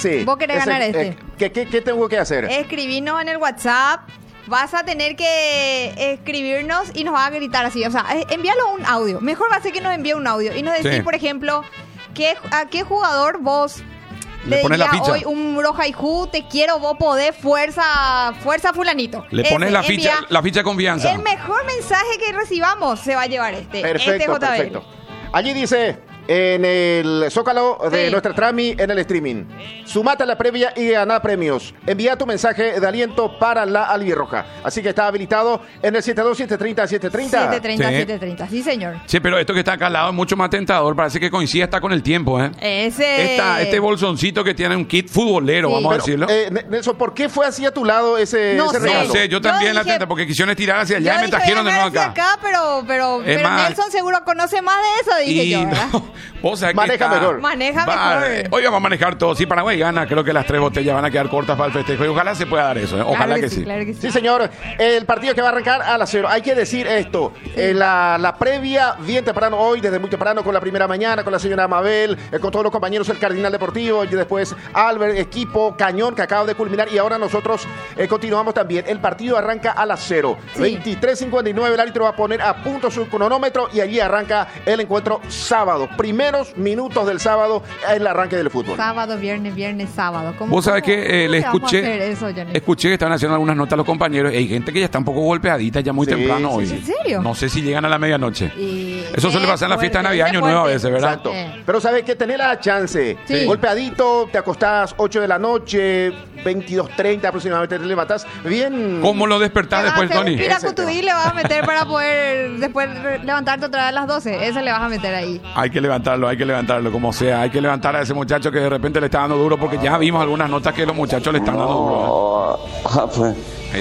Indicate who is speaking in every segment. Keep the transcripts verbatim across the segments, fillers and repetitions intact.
Speaker 1: Sí.
Speaker 2: Vos querés
Speaker 1: Ese-
Speaker 2: ganar este.
Speaker 1: eh, ¿qué, qué, ¿Qué tengo que hacer?
Speaker 2: Escribirnos en el WhatsApp. Vas a tener que escribirnos y nos va a gritar así. O sea, eh, envíalo un audio. Mejor va a ser que nos envíe un audio. Y nos decís,
Speaker 3: Sí.
Speaker 2: por ejemplo, ¿qué, ¿a qué jugador vos
Speaker 3: Le
Speaker 2: le
Speaker 3: pones la
Speaker 2: dirías
Speaker 3: ficha.
Speaker 2: hoy un Rojaiju, te quiero, vos podés, fuerza, fuerza fulanito?
Speaker 3: Le
Speaker 2: Ese,
Speaker 3: pones la ficha,
Speaker 2: envía.
Speaker 3: la ficha de confianza.
Speaker 2: El mejor mensaje que recibamos se va a llevar este.
Speaker 1: Perfecto,
Speaker 2: este J B L.
Speaker 1: perfecto. Allí dice, en el Zócalo de
Speaker 2: Sí.
Speaker 1: nuestra Trami en el streaming, sumate a la previa y gana premios. Envía tu mensaje de aliento para la albirroja. Así que está habilitado en el siete dos siete tres cero siete tres cero.
Speaker 2: siete treinta,
Speaker 3: Sí.
Speaker 2: siete treinta. Sí, señor.
Speaker 3: Sí, pero esto que está acá al lado es mucho más tentador. Parece que coincide hasta con el tiempo, ¿eh?
Speaker 2: Ese.
Speaker 3: Esta- este bolsoncito que tiene un kit futbolero,
Speaker 2: Sí.
Speaker 3: vamos a
Speaker 1: Pero,
Speaker 3: decirlo.
Speaker 1: eh, Ne- Nelson, ¿por qué fue así a tu lado ese,
Speaker 2: No
Speaker 1: ese
Speaker 2: sé.
Speaker 1: regalo?
Speaker 3: No sé, yo también la
Speaker 2: dije-
Speaker 3: tenta porque quisieron estirar hacia allá y me
Speaker 2: dije,
Speaker 3: trajeron de
Speaker 2: voy a
Speaker 3: nuevo
Speaker 2: ganar hacia
Speaker 3: acá.
Speaker 2: acá, pero, pero,
Speaker 3: Es
Speaker 2: pero
Speaker 3: más-
Speaker 2: Nelson seguro conoce más de eso, dije
Speaker 3: Y
Speaker 2: yo, ¿verdad?
Speaker 3: no, vos sabés que
Speaker 1: Maneja
Speaker 3: está-
Speaker 1: mejor.
Speaker 2: Maneja
Speaker 3: Va,
Speaker 2: mejor.
Speaker 3: eh, Hoy vamos a manejar todo. Si Paraguay gana, creo que las tres botellas van a quedar cortas para el festejo. Y ojalá se pueda dar eso, ¿eh? Ojalá
Speaker 2: Claro
Speaker 3: que, sí.
Speaker 2: Claro que sí.
Speaker 1: Sí, señor. El partido que va a arrancar a las cero. Hay que decir esto. Eh, la, la previa, bien temprano hoy, desde muy temprano, con la primera mañana, con la señora Mabel, eh, con todos los compañeros del Cardinal Deportivo, y después Albert, equipo, Cañón, que acaba de culminar. Y ahora nosotros eh, continuamos también. El partido arranca a las cero.
Speaker 2: Sí.
Speaker 1: veintitrés cincuenta y nueve, el árbitro va a poner a punto su cronómetro y allí arranca el encuentro sábado. Primeros minutos del sábado, el arranque del fútbol.
Speaker 2: Sábado, viernes, viernes, sábado. ¿Cómo,
Speaker 3: Vos sabés
Speaker 2: cómo-
Speaker 3: que eh,
Speaker 2: cómo
Speaker 3: le
Speaker 2: le vamos a hacer
Speaker 3: escuché,
Speaker 2: eso, Johnny?
Speaker 3: escuché que estaban haciendo algunas notas los compañeros. Hay gente que ya está un poco golpeadita ya muy
Speaker 1: Sí,
Speaker 3: temprano
Speaker 1: sí,
Speaker 3: hoy.
Speaker 1: sí.
Speaker 2: ¿En serio?
Speaker 3: No sé si llegan a la medianoche.
Speaker 2: Y-
Speaker 3: Eso suele
Speaker 2: es
Speaker 3: pasar en la fiesta de
Speaker 2: fuerte,
Speaker 3: Navidad,
Speaker 2: es
Speaker 3: Año Nuevo a
Speaker 2: fuerte.
Speaker 3: veces, ¿verdad?
Speaker 1: Exacto.
Speaker 2: Eh.
Speaker 1: Pero sabes que tenés la chance.
Speaker 2: Sí.
Speaker 1: Golpeadito, te acostás ocho de la noche, veintidós treinta aproximadamente, te levantás bien.
Speaker 3: ¿Cómo lo despertás
Speaker 2: Le vas a
Speaker 3: después,
Speaker 2: hacer
Speaker 3: Tony?
Speaker 2: un piracutubí le vas a meter para poder después re- levantarte otra vez a las doce. Ese le vas a meter ahí.
Speaker 3: Hay que levantarlo, hay que levantarlo, como sea. Hay que levantar a ese muchacho que de repente le está dando duro, porque ya vimos algunas notas que los muchachos le están dando duro.
Speaker 4: Ah, pues.
Speaker 3: Ahí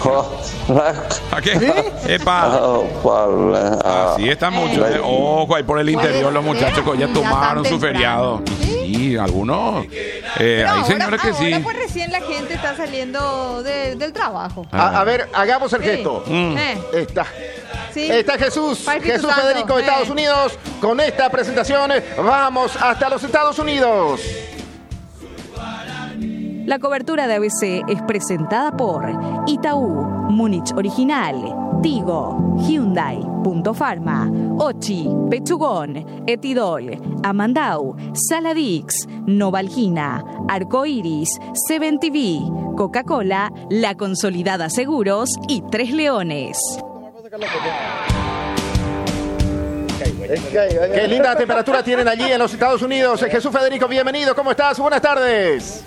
Speaker 3: está. ¿A qué? ¡Epa! Así están muchos. ¿eh? Ojo, ahí por el interior los muchachos que ya
Speaker 2: Ya
Speaker 3: tomaron
Speaker 2: tan
Speaker 3: su feriado.
Speaker 2: temprano.
Speaker 3: Sí, algunos. Eh,
Speaker 2: Pero
Speaker 3: hay
Speaker 2: ahora,
Speaker 3: señores que sí.
Speaker 2: ahora pues recién la gente está saliendo de- del trabajo.
Speaker 1: A, a ver, hagamos el
Speaker 2: Sí.
Speaker 1: gesto.
Speaker 3: Mm.
Speaker 2: Eh,
Speaker 1: Está.
Speaker 2: sí.
Speaker 1: Está Jesús,
Speaker 2: Para el Espíritu
Speaker 1: Jesús
Speaker 2: Santo,
Speaker 1: Federico de
Speaker 2: eh.
Speaker 1: Estados Unidos. Con esta presentación vamos hasta los Estados Unidos.
Speaker 5: La cobertura de A B C es presentada por Itaú, Múnich Original, Tigo, Hyundai, Punto Pharma, Ochi, Pechugón, Etidol, Amandau, Saladix, Novalgina, Arcoiris, Seven T V, Coca-Cola, La Consolidada Seguros y Tres Leones.
Speaker 1: Qué linda temperatura tienen allí en los Estados Unidos. Jesús Federico, bienvenido. ¿Cómo estás? Buenas tardes.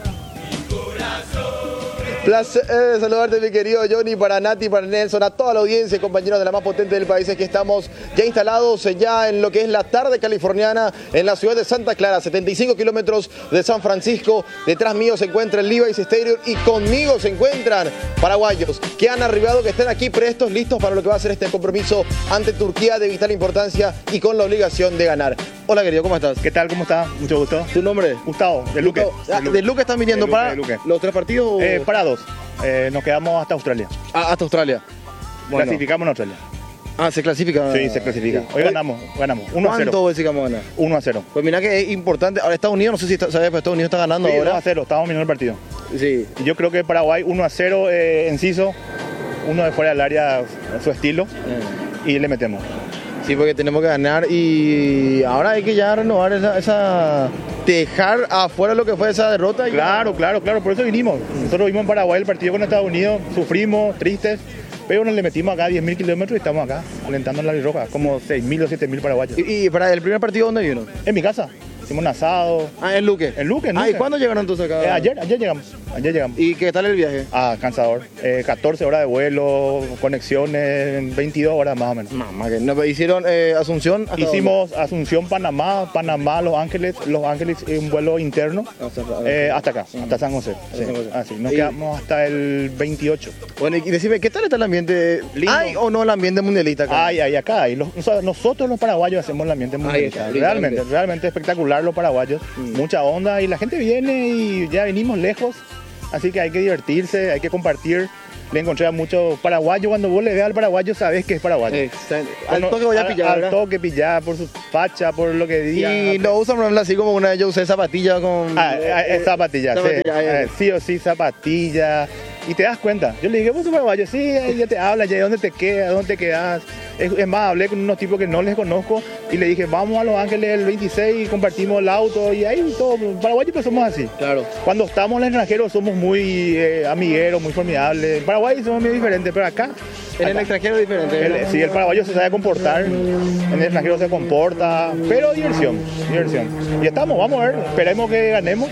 Speaker 6: Placer de saludarte, mi querido Johnny, para Nati, para Nelson, a toda la audiencia y compañeros de la más potente del país. Es que estamos ya instalados ya en lo que es la tarde californiana en la ciudad de Santa Clara, setenta y cinco kilómetros de San Francisco. Detrás mío se encuentra el Levi's Stadium y conmigo se encuentran paraguayos que han arribado, que están aquí prestos, listos para lo que va a ser este compromiso ante Turquía de vital importancia y con la obligación de ganar. Hola, querido, ¿cómo estás?
Speaker 7: ¿Qué tal? ¿Cómo está? Mucho gusto.
Speaker 6: ¿Tu nombre?
Speaker 7: Gustavo, de Luque.
Speaker 6: Ah, ¿De Luque están viniendo
Speaker 7: De Luque,
Speaker 6: para
Speaker 7: de Luque.
Speaker 6: los tres partidos?
Speaker 7: Eh, para dos. Eh, nos quedamos hasta Australia.
Speaker 6: Ah, hasta Australia. Bueno.
Speaker 7: Clasificamos en Australia.
Speaker 6: Ah, se clasifica.
Speaker 7: Sí, se clasifica.
Speaker 6: Sí.
Speaker 7: Hoy ganamos, ganamos. uno a cero.
Speaker 6: ¿Cuánto decís que vamos a ganar?
Speaker 7: uno a cero.
Speaker 6: Pues mira que es importante. Ahora Estados Unidos, no sé si está- sabes, pero Estados Unidos está ganando
Speaker 7: Sí, dos
Speaker 6: ahora.
Speaker 7: a cero. Estamos mirando el partido.
Speaker 6: Sí.
Speaker 7: Y yo creo que Paraguay uno a cero, eh, enciso. Uno de fuera del área, su estilo. Y le metemos.
Speaker 6: Sí, porque tenemos que ganar y ahora hay que ya renovar esa, esa dejar afuera lo que fue esa derrota. Y
Speaker 7: Claro, claro, claro. Por eso vinimos. Nosotros vimos en Paraguay el partido con Estados Unidos. Sufrimos, tristes. Pero nos le metimos acá diez mil kilómetros y estamos acá, alentando en la Roja. Como seis mil o siete mil paraguayos.
Speaker 6: Y, y para el primer partido, ¿dónde vino?
Speaker 7: En mi casa. Hicimos un asado.
Speaker 6: Ah, en Luque.
Speaker 7: En Luque, en
Speaker 6: Ah, ¿y
Speaker 7: Luque.
Speaker 6: cuándo llegaron entonces acá?
Speaker 7: Eh, ayer, ayer llegamos. Ayer llegamos.
Speaker 6: ¿Y qué tal el viaje?
Speaker 7: Ah, cansador. Eh, catorce horas de vuelo, conexiones, veintidós horas más o menos.
Speaker 6: Mamá, que no, hicieron eh, Asunción. ¿hasta
Speaker 7: Hicimos Asunción, Panamá, Panamá, Los Ángeles, Los Ángeles, eh, un vuelo interno
Speaker 6: dónde?
Speaker 7: eh, hasta acá, hasta San José. Sí.
Speaker 6: San José.
Speaker 7: Ah, sí. Nos
Speaker 6: Y-
Speaker 7: quedamos hasta el veintiocho.
Speaker 6: Bueno, y decime, ¿qué tal está el ambiente?
Speaker 7: Lindo.
Speaker 6: ¿Hay o no el ambiente mundialista acá?
Speaker 7: Ay, ay, acá. Y los- nosotros los paraguayos hacemos el ambiente mundialista.
Speaker 6: está,
Speaker 7: Realmente,
Speaker 6: grande.
Speaker 7: realmente espectacular los paraguayos. Mucha onda y la gente viene y ya venimos lejos. Así que hay que divertirse, hay que compartir. le encontré a muchos paraguayos. Cuando vos le veas al paraguayo, sabés que es paraguayo.
Speaker 6: Exacto. Al toque voy a pillar,
Speaker 7: Al,
Speaker 6: ¿verdad?
Speaker 7: al toque pillar, por su facha, por lo que diga.
Speaker 6: Y lo usan, por ejemplo, así como una vez yo usé zapatilla con...
Speaker 7: Ah, eh, eh, zapatilla,
Speaker 6: zapatilla,
Speaker 7: sí.
Speaker 6: ahí, ahí.
Speaker 7: Eh, sí o sí, zapatilla. Y te das cuenta. Yo le dije, vos sos paraguayo, sí, ahí ya te habla, ya de dónde te quedas, dónde te quedas. Es, es más, hablé con unos tipos que no les conozco y le dije, vamos a Los Ángeles el veintiséis y compartimos el auto y ahí todo. Paraguayos pues somos así.
Speaker 6: Claro.
Speaker 7: Cuando estamos en el extranjero somos muy eh, amigueros, muy formidables. En Paraguay somos muy diferentes, pero acá...
Speaker 6: En el
Speaker 7: acá,
Speaker 6: extranjero es diferente.
Speaker 7: el, sí, el paraguayo se sabe comportar, en el extranjero se comporta, pero diversión, diversión. Y estamos, vamos a ver, esperemos que ganemos.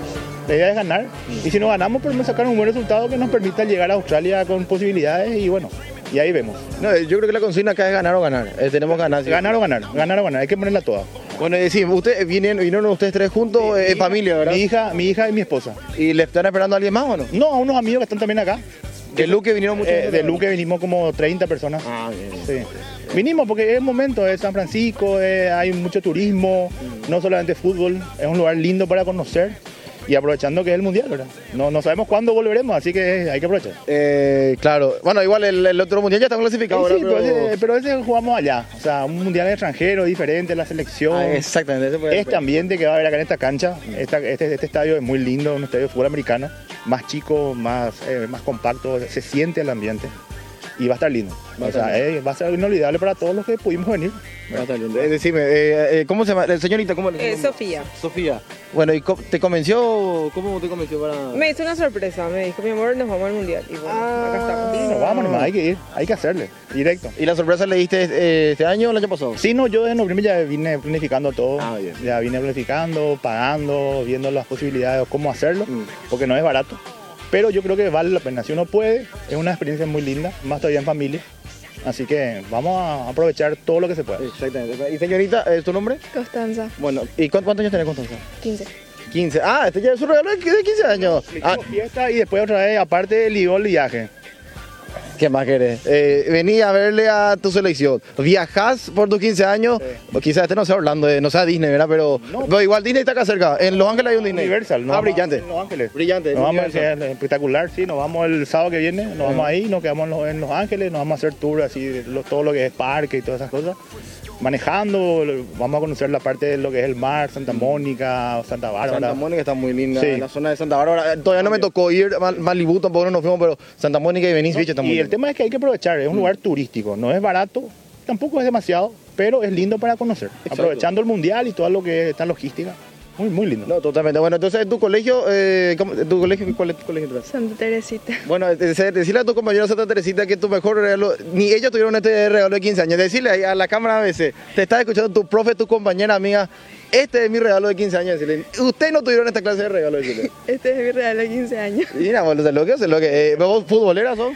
Speaker 7: La idea es ganar. Y si no ganamos, podemos sacar un buen resultado que nos permita llegar a Australia con posibilidades y bueno, y ahí vemos.
Speaker 6: No, yo creo que la consigna acá es ganar o ganar. Eh, tenemos que ganar. Sí.
Speaker 7: Ganar o ganar, ganar o ganar, hay que ponerla toda.
Speaker 6: Bueno, y sí, ustedes vienen, vinieron ustedes tres juntos,
Speaker 7: Mi
Speaker 6: eh,
Speaker 7: hija-
Speaker 6: familia, ¿verdad?
Speaker 7: Mi hija, mi hija y mi esposa.
Speaker 6: ¿Y le están esperando a alguien más o no?
Speaker 7: No, a unos amigos que están también acá.
Speaker 6: De Luque vinieron muchos.
Speaker 7: Eh, de Luque vinimos como treinta personas.
Speaker 6: Ah, bien.
Speaker 7: Sí. Vinimos porque es el momento, es San Francisco, eh, hay mucho turismo, no solamente fútbol, es un lugar lindo para conocer y aprovechando que es el mundial, ¿verdad? No, no sabemos cuándo volveremos, así que hay que aprovechar.
Speaker 6: Eh, claro. Bueno, igual el, el otro mundial ya está clasificado,
Speaker 7: Sí,
Speaker 6: ¿verdad?
Speaker 7: pero, ese, pero ese jugamos allá, o sea, un mundial extranjero diferente, la selección.
Speaker 6: Ah, exactamente. Ese fue-
Speaker 7: Este ambiente que va a haber acá en esta cancha, esta- este, este estadio es muy lindo, un estadio de fútbol americano, más chico, más, eh, más compacto, se siente el ambiente y va a estar lindo.
Speaker 6: Va a
Speaker 7: O sea,
Speaker 6: estar
Speaker 7: eh, va a ser inolvidable para todos los que pudimos venir.
Speaker 6: Ah, está lindo. Eh, decime, eh, eh, ¿cómo se llama? Eh, Señorita, ¿cómo le
Speaker 4: Eh, Sofía.
Speaker 6: Sofía. Bueno, ¿y co- te convenció? ¿Cómo te convenció para...?
Speaker 4: Me hizo una sorpresa, me dijo, mi amor, nos vamos al mundial. Y bueno, acá estamos.
Speaker 7: Sí, nos vamos nomás, hay que ir, hay que hacerle, directo.
Speaker 6: ¿Y la sorpresa le diste eh, este año o el año pasado?
Speaker 7: Sí, no, yo en noviembre ya vine planificando todo.
Speaker 6: Ah, bien.
Speaker 7: Ya vine planificando, pagando, viendo las posibilidades de cómo hacerlo,
Speaker 6: Mm.
Speaker 7: porque no es barato. Pero yo creo que vale la pena. Si uno puede, es una experiencia muy linda, más todavía en familia. Así que vamos a aprovechar todo lo que se pueda.
Speaker 6: Exactamente. ¿Y señorita, eh, tu nombre?
Speaker 4: Constanza,
Speaker 6: Bueno, ¿y cu- cuántos años tenés, Constanza?
Speaker 4: quince.
Speaker 6: quince. Ah, este ya es su regalo de de quince años. Ah,
Speaker 7: Hicimos fiesta y después otra vez, aparte, ligó el viaje.
Speaker 6: ¿qué más querés? Eh, vení a verle a tu selección. Viajás por tus quince años. O quizás este no sea Orlando, eh, no sea Disney, ¿verdad? Pero,
Speaker 7: No.
Speaker 6: pero igual Disney está acá cerca. En Los Ángeles hay un Disney.
Speaker 7: Universal, ¿no?
Speaker 6: Ah, brillante.
Speaker 7: En Los Ángeles.
Speaker 6: Brillante.
Speaker 7: Nos vamos,
Speaker 6: Universal.
Speaker 7: es espectacular, sí, nos vamos el sábado que viene, nos vamos ahí, nos quedamos en Los, en Los Ángeles, nos vamos a hacer tour así, de lo- todo lo que es parque y todas esas cosas. Manejando, lo- vamos a conocer la parte de lo que es el mar, Santa Mónica, Santa Bárbara.
Speaker 6: Santa Mónica está muy linda,
Speaker 7: Sí.
Speaker 6: la zona de Santa Bárbara. Eh, Todavía no me tocó ir a Mal- Malibu, tampoco no nos fuimos, pero Santa Mónica y Venice Beach está muy
Speaker 7: Y el
Speaker 6: lindo.
Speaker 7: tema es que hay que aprovechar, es un lugar turístico, no es barato, tampoco es demasiado, pero es lindo para conocer.
Speaker 6: Exacto.
Speaker 7: Aprovechando el mundial y todo lo que está en logística, muy, muy lindo.
Speaker 6: No, totalmente. Bueno, entonces en tu colegio, eh, ¿cómo- en tu colegio, ¿cuál es tu colegio? entras?
Speaker 4: Santa Teresita.
Speaker 6: Bueno, de- de- decirle a tu compañero Santa Teresita que tu mejor regalo, ni ellos tuvieron este regalo de quince años. Decirle ahí a la cámara a veces, te está escuchando tu profe, tu compañera, amiga, este es mi regalo de quince años. Decirle, ustedes no tuvieron esta clase de regalo. Decirle.
Speaker 4: Este es mi regalo de quince años.
Speaker 6: Y mira, bueno, se lo que, se lo que. Eh, ¿Vos futboleras son?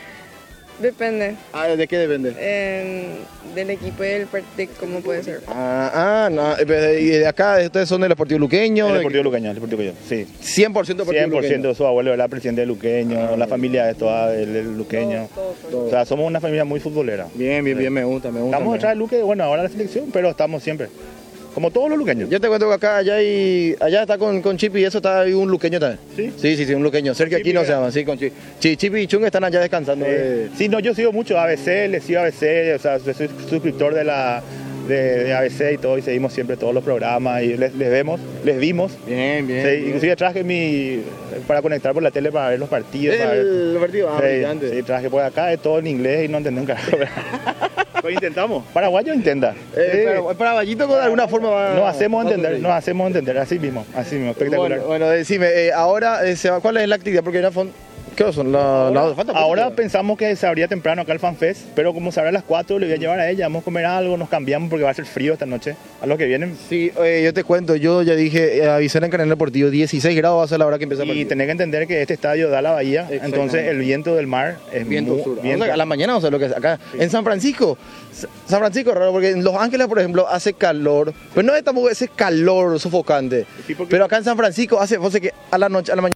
Speaker 4: Depende
Speaker 6: Ah, ¿de qué depende?
Speaker 4: eh, del equipo y del partido, cómo puede ser.
Speaker 6: Ah, ah, no. eh, pero, ¿y de acá ustedes son del Deportivo Luqueño?
Speaker 7: El
Speaker 6: ¿De
Speaker 7: Deportivo Luqueño, el Deportivo Luqueño, sí.
Speaker 6: cien por ciento Deportivo
Speaker 7: cien por ciento
Speaker 6: Luqueño.
Speaker 7: de su abuelo era presidente de Luqueño, la familia es toda del, del Luqueño.
Speaker 4: Todos, todos.
Speaker 7: O sea, somos una familia muy futbolera.
Speaker 6: Bien, bien, bien, me gusta, me gusta.
Speaker 7: Estamos
Speaker 6: me-
Speaker 7: detrás de Luque, bueno, ahora la selección, pero estamos siempre. Como todos los luqueños.
Speaker 6: Yo te cuento que acá, allá, y, allá está con, con Chipi y eso está ahí un luqueño también.
Speaker 7: ¿Sí?
Speaker 6: Sí, sí, sí, un luqueño. Cerca aquí
Speaker 7: Chipi,
Speaker 6: no se
Speaker 7: ¿verdad?
Speaker 6: llama, sí, con Chipi. Chi- Chipi y Chung están allá descansando. eh.
Speaker 7: Sí, no, yo sigo mucho A B C, le sigo A B C, o sea, soy suscriptor de la de, de A B C y todo, y seguimos siempre todos los programas y les, les vemos, les vimos.
Speaker 6: Bien, bien.
Speaker 7: Sí,
Speaker 6: bien.
Speaker 7: inclusive traje mi para conectar por la tele para ver los partidos. para ver-
Speaker 6: El partido, ah,
Speaker 7: Sí,
Speaker 6: brillante.
Speaker 7: sí, traje por acá, es todo en inglés y no entendí un carajo. Pues intentamos. Paraguayo intenta.
Speaker 6: Eh,
Speaker 7: Sí.
Speaker 6: pero para Vallito de alguna forma va...
Speaker 7: Nos hacemos
Speaker 6: va a
Speaker 7: entender,
Speaker 6: conseguir.
Speaker 7: nos hacemos entender, así mismo, así mismo, espectacular.
Speaker 6: Bueno, bueno, decime, eh, ahora, eh, se va- ¿cuál es la actividad? Porque era fon- ¿qué son? La, la- falta
Speaker 7: Ahora
Speaker 6: poquito.
Speaker 7: pensamos que se abría temprano acá el FanFest, pero como se abre a las cuatro, le voy a llevar a ella, vamos a comer algo, nos cambiamos porque va a ser frío esta noche. A los que vienen.
Speaker 6: Sí, eh, yo te cuento, yo ya dije, eh, avisé en el canal deportivo, dieciséis grados va a ser la hora que empieza el
Speaker 7: Y
Speaker 6: partido.
Speaker 7: tenés que entender que este estadio da a la bahía,
Speaker 6: Exactamente.
Speaker 7: entonces el viento del mar es
Speaker 6: Viento
Speaker 7: mu-
Speaker 6: sur.
Speaker 7: viento-
Speaker 6: O sea, a la mañana, o sea, lo que es acá. En San Francisco, S- San Francisco es raro, porque en Los Ángeles, por ejemplo, hace calor, pero no es tampoco ese calor sofocante.
Speaker 7: Sí, porque-
Speaker 6: Pero acá en San Francisco hace, o sea, que a la noche, a la mañana.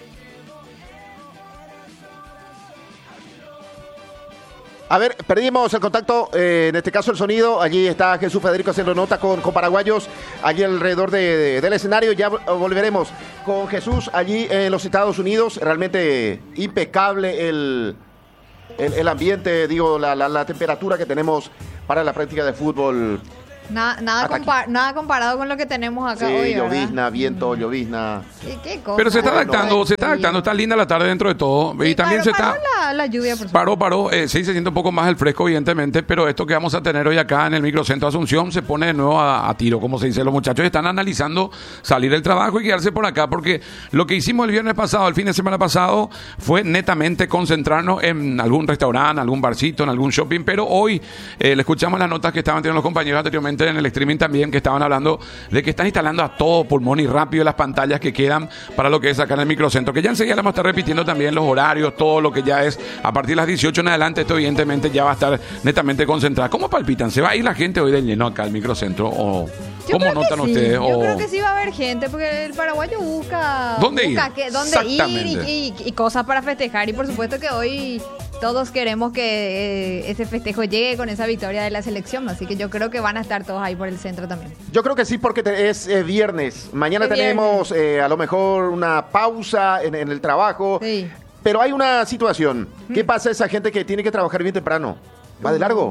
Speaker 1: A ver, perdimos el contacto, eh, en este caso el sonido. Allí está Jesús Federico haciendo nota con, con paraguayos allí alrededor de, de- del escenario. Ya volveremos con Jesús allí en los Estados Unidos. Realmente impecable el, el, el ambiente, digo, la, la, la temperatura que tenemos para la práctica de fútbol.
Speaker 2: Nada, nada, compa nada comparado con lo que tenemos acá
Speaker 1: sí,
Speaker 2: hoy,
Speaker 1: llovizna, viento, llovizna.
Speaker 2: ¿Qué, qué cosa?
Speaker 3: Pero se está adaptando,
Speaker 2: no,
Speaker 3: se está adaptando, está linda la tarde dentro de todo.
Speaker 2: Sí,
Speaker 3: y también
Speaker 2: paró,
Speaker 3: se está...
Speaker 2: paró la, la lluvia, por
Speaker 3: Paró,
Speaker 2: supuesto.
Speaker 3: paró. Eh, sí, se siente un poco más el fresco, evidentemente, pero esto que vamos a tener hoy acá en el microcentro Asunción se pone de nuevo a, a tiro, como se dice. Los muchachos están analizando salir del trabajo y quedarse por acá, porque lo que hicimos el viernes pasado, el fin de semana pasado, fue netamente concentrarnos en algún restaurante, algún barcito, en algún shopping, pero hoy eh, le escuchamos las notas que estaban teniendo los compañeros anteriormente en el streaming también, que estaban hablando de que están instalando a todo pulmón y rápido las pantallas que quedan para lo que es acá en el microcentro, que ya enseguida le vamos a estar repitiendo también los horarios, todo lo que ya es a partir de las dieciocho en adelante. Esto evidentemente ya va a estar netamente concentrado. ¿Cómo palpitan? ¿Se va a ir la gente hoy de lleno acá al microcentro? ¿O
Speaker 2: Yo
Speaker 3: cómo
Speaker 2: creo
Speaker 3: notan
Speaker 2: que sí.
Speaker 3: ustedes?
Speaker 2: Yo
Speaker 3: o...
Speaker 2: creo que sí va a haber gente, porque el paraguayo busca
Speaker 3: ¿Dónde
Speaker 2: busca
Speaker 3: ir?
Speaker 2: Que, dónde ir
Speaker 3: Exactamente.
Speaker 2: y, y, y cosas para festejar. Y por supuesto que hoy todos queremos que eh, ese festejo llegue con esa victoria de la selección. Así que yo creo que van a estar todos ahí por el centro también.
Speaker 1: Yo creo que sí, porque te- es eh, viernes. Mañana
Speaker 2: Es
Speaker 1: tenemos eh, a lo mejor una pausa en, en el trabajo.
Speaker 2: Sí.
Speaker 1: Pero hay una situación. ¿Qué pasa a esa gente que tiene que trabajar bien temprano? ¿Va de largo?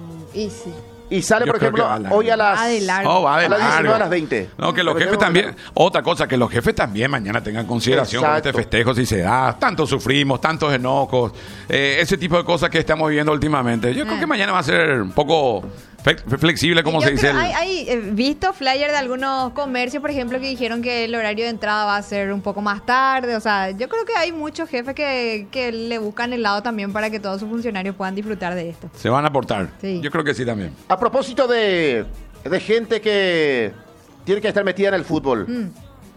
Speaker 2: Y sí.
Speaker 1: Y sale,
Speaker 3: Yo
Speaker 1: por
Speaker 3: creo que
Speaker 1: ejemplo,
Speaker 3: va a largo.
Speaker 1: hoy a las...
Speaker 2: Va de largo.
Speaker 3: Oh, va de
Speaker 1: A las diecinueve,
Speaker 3: largo.
Speaker 1: a las veinte.
Speaker 3: No, que los
Speaker 1: Pero
Speaker 3: jefes
Speaker 1: tenemos que-
Speaker 3: también, otra cosa, que los jefes también mañana tengan consideración con
Speaker 1: Exacto.
Speaker 3: este festejo si se da, tanto sufrimos, tantos enojos, eh, ese tipo de cosas que estamos viviendo últimamente. Yo creo
Speaker 2: Ah.
Speaker 3: que mañana va a ser un poco fe- flexible, como
Speaker 2: Yo
Speaker 3: se dice.
Speaker 2: creo-
Speaker 3: el-
Speaker 2: Hay, hay eh, visto flyer de algunos comercios, por ejemplo, que dijeron que el horario de entrada va a ser un poco más tarde. O sea, yo creo que hay muchos jefes que, que le buscan el lado también para que todos sus funcionarios puedan disfrutar de esto.
Speaker 3: Se van a aportar.
Speaker 2: Sí.
Speaker 3: Yo creo que sí también.
Speaker 1: A propósito de, de gente que tiene que estar metida en el fútbol.
Speaker 2: Mm.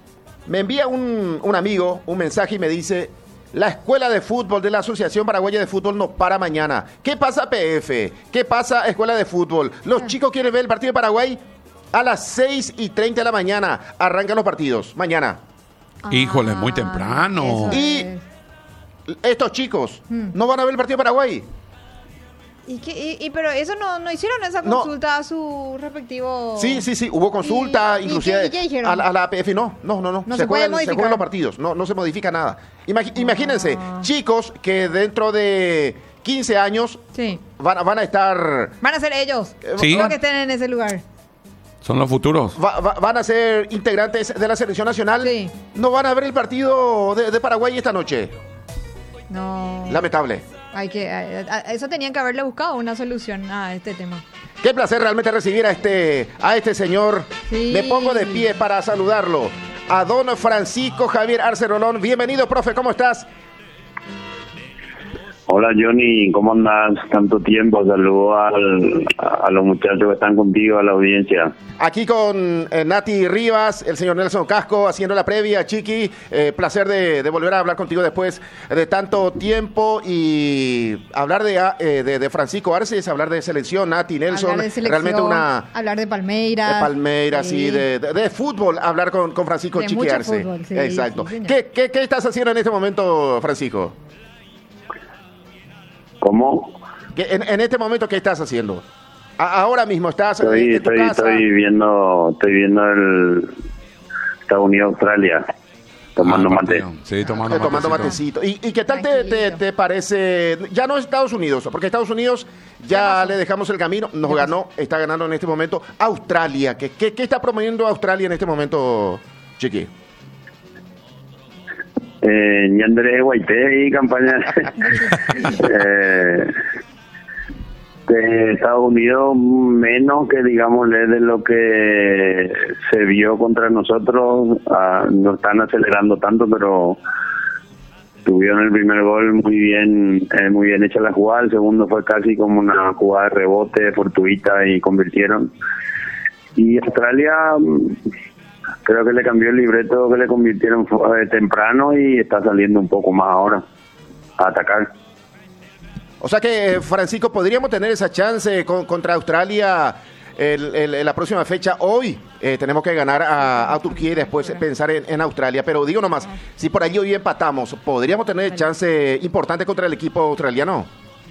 Speaker 1: Me envía un, un amigo un mensaje y me dice: la escuela de fútbol de la Asociación Paraguaya de Fútbol no para mañana. ¿Qué pasa, P F? ¿Qué pasa, escuela de fútbol? Los chicos quieren ver el partido de Paraguay a las seis y treinta de la mañana. Arrancan los partidos, mañana.
Speaker 3: Híjole, muy
Speaker 2: Ah,
Speaker 3: temprano.
Speaker 2: eso
Speaker 1: Y
Speaker 2: es.
Speaker 1: estos chicos
Speaker 2: Mm.
Speaker 1: no van a ver el partido de Paraguay.
Speaker 2: ¿Y, qué, y, y pero eso no, no hicieron esa
Speaker 1: No.
Speaker 2: consulta a su respectivo...
Speaker 1: Sí, sí, sí, hubo consulta,
Speaker 2: ¿Y- y
Speaker 1: inclusive
Speaker 2: qué- y qué dijeron?
Speaker 1: a, la- a la A P F, no, no, no, no,
Speaker 2: No
Speaker 1: se,
Speaker 2: se puede
Speaker 1: juegan, se
Speaker 2: modificar.
Speaker 1: juegan los partidos, no, no se modifica nada. Imagi- imagínense,
Speaker 2: Ah.
Speaker 1: chicos que dentro de quince años
Speaker 2: Sí.
Speaker 1: van, a- van a estar,
Speaker 2: Van a ser ellos.
Speaker 3: Sí.
Speaker 2: Los que estén en ese lugar.
Speaker 3: Son los futuros.
Speaker 1: va- va- van a ser integrantes de la selección nacional,
Speaker 2: Sí.
Speaker 1: no van a ver el partido de, de Paraguay esta noche,
Speaker 2: No.
Speaker 1: lamentable.
Speaker 2: Hay que, a- a- eso tenían que haberle buscado una solución a este tema.
Speaker 1: Qué placer realmente recibir a este, a este señor.
Speaker 2: Sí.
Speaker 1: Me pongo de pie para saludarlo. A don Francisco Javier Arce Rolón. Bienvenido, profe, ¿cómo estás?
Speaker 8: Hola Johnny, ¿cómo andas? Tanto tiempo, saludo al, a, a los muchachos que están contigo, a la audiencia.
Speaker 1: Aquí con eh, Nati Rivas, el señor Nelson Casco, haciendo la previa. Chiqui, eh, placer de, de volver a hablar contigo después de tanto tiempo. Y hablar de, ah, eh, de, de Francisco Arce es hablar de selección. Nati, Nelson,
Speaker 2: Hablar de selección,
Speaker 1: realmente una...
Speaker 2: hablar de Palmeiras.
Speaker 1: De Palmeiras,
Speaker 2: Sí.
Speaker 1: sí, de, de- de fútbol, hablar con, con Francisco
Speaker 2: De
Speaker 1: Chiqui
Speaker 2: mucho
Speaker 1: Arce.
Speaker 2: fútbol, sí,
Speaker 1: Exacto.
Speaker 2: sí, señor.
Speaker 1: ¿Qué, qué, ¿Qué estás haciendo en este momento, Francisco?
Speaker 8: ¿Cómo?
Speaker 1: ¿Qué- en, en este momento, ¿qué estás haciendo? A- ahora mismo estás
Speaker 8: Estoy,
Speaker 1: en tu
Speaker 8: estoy,
Speaker 1: casa.
Speaker 8: estoy viendo, estoy viendo el Estados Unidos Australia, tomando
Speaker 3: Ah,
Speaker 8: mate.
Speaker 3: partido. Sí, tomando,
Speaker 1: Eh, tomando
Speaker 3: matecito.
Speaker 1: matecito. ¿Y, y qué tal te, te, te parece? Ya no Estados Unidos, porque Estados Unidos ya le dejamos el camino, nos ganó, está ganando en este momento. Australia, ¿qué, qué, qué está promoviendo Australia en este momento, Chiqui?
Speaker 8: Eh, Ñandré Guaité y campaña eh, de Estados Unidos, menos que digámosle de lo que se vio contra nosotros. Ah, no están acelerando tanto, pero tuvieron el primer gol muy bien, eh, muy bien hecha la jugada. El segundo fue casi como una jugada de rebote fortuita y convirtieron. Y Australia, mm, creo que le cambió el libreto, que le convirtieron eh, temprano y está saliendo un poco más ahora a atacar.
Speaker 1: O sea que, eh, Francisco, podríamos tener esa chance con- contra Australia el, el- en la próxima fecha. Hoy eh, tenemos que ganar a, a Turquía y después pensar en, en Australia. Pero digo nomás, si por allí hoy empatamos, ¿podríamos tener chance importante contra el equipo australiano?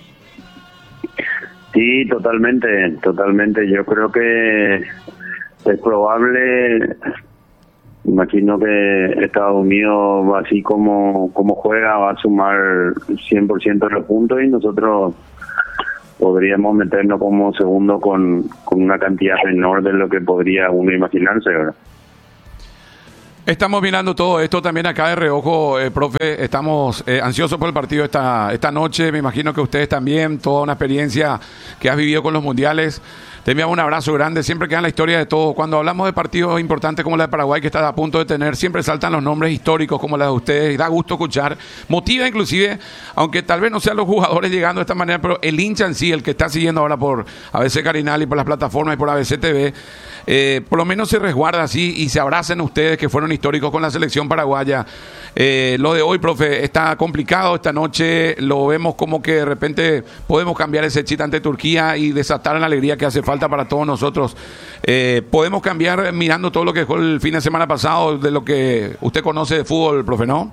Speaker 8: Sí, totalmente, totalmente. Yo creo que es probable, imagino que Estados Unidos, así como, como juega, va a sumar cien por ciento de los puntos y nosotros podríamos meternos como segundo con, con una cantidad menor de lo que podría uno imaginarse, ¿verdad?
Speaker 3: Estamos mirando todo esto también acá de reojo, eh, profe. Estamos eh, ansiosos por el partido esta, esta noche. Me imagino que ustedes también, toda una experiencia que has vivido con los mundiales. Te enviamos un abrazo grande. Siempre queda en la historia de todos. Cuando hablamos de partidos importantes como la de Paraguay, que está a punto de tener, siempre saltan los nombres históricos como la de ustedes. Y da gusto escuchar. Motiva inclusive, aunque tal vez no sean los jugadores llegando de esta manera, pero el hincha en sí, el que está siguiendo ahora por A B C Carinal y por las plataformas y por A B C T V, eh, por lo menos se resguarda así y se abracen ustedes que fueron históricos con la selección paraguaya. Eh, lo de hoy, profe, está complicado esta noche. Lo vemos como que de repente podemos cambiar ese chip ante Turquía y desatar la alegría que hace falta para todos nosotros. Eh, podemos cambiar mirando todo lo que dejó el fin de semana pasado, de lo que usted conoce de fútbol, profe, ¿no?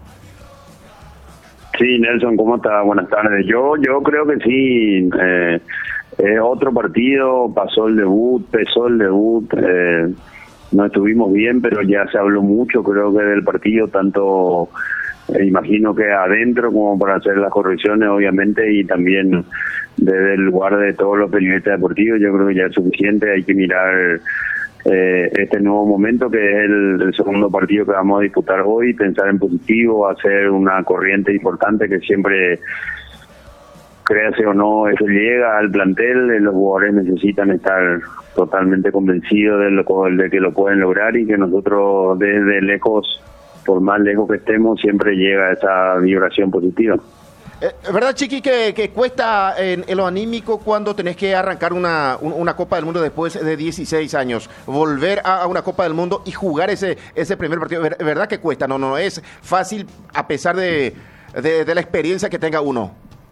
Speaker 8: Sí, Nelson, ¿cómo está? Buenas tardes. Yo yo creo que sí. Eh, es otro partido, pasó el debut, pesó el debut. Eh, no estuvimos bien, pero ya se habló mucho, creo que del partido, tanto eh, imagino que adentro como para hacer las correcciones, obviamente, y también desde el lugar de todos los periodistas deportivos. Yo creo que ya es suficiente. Hay que mirar eh, este nuevo momento, que es el, el segundo partido que vamos a disputar hoy, pensar en positivo, hacer una corriente importante que siempre, créase o no, eso llega al plantel. Los jugadores necesitan estar totalmente convencidos de, lo, de que lo pueden lograr y que nosotros desde lejos, por más lejos que estemos, siempre llega esa vibración positiva.
Speaker 1: Eh, ¿Verdad, Chiqui, que, que cuesta en, en lo anímico cuando tenés que arrancar una, un, una Copa del Mundo después de dieciséis años? Volver a, a una Copa del Mundo y jugar ese ese primer partido, ¿verdad que cuesta? No, no es fácil a pesar de, de, de la experiencia que tenga uno.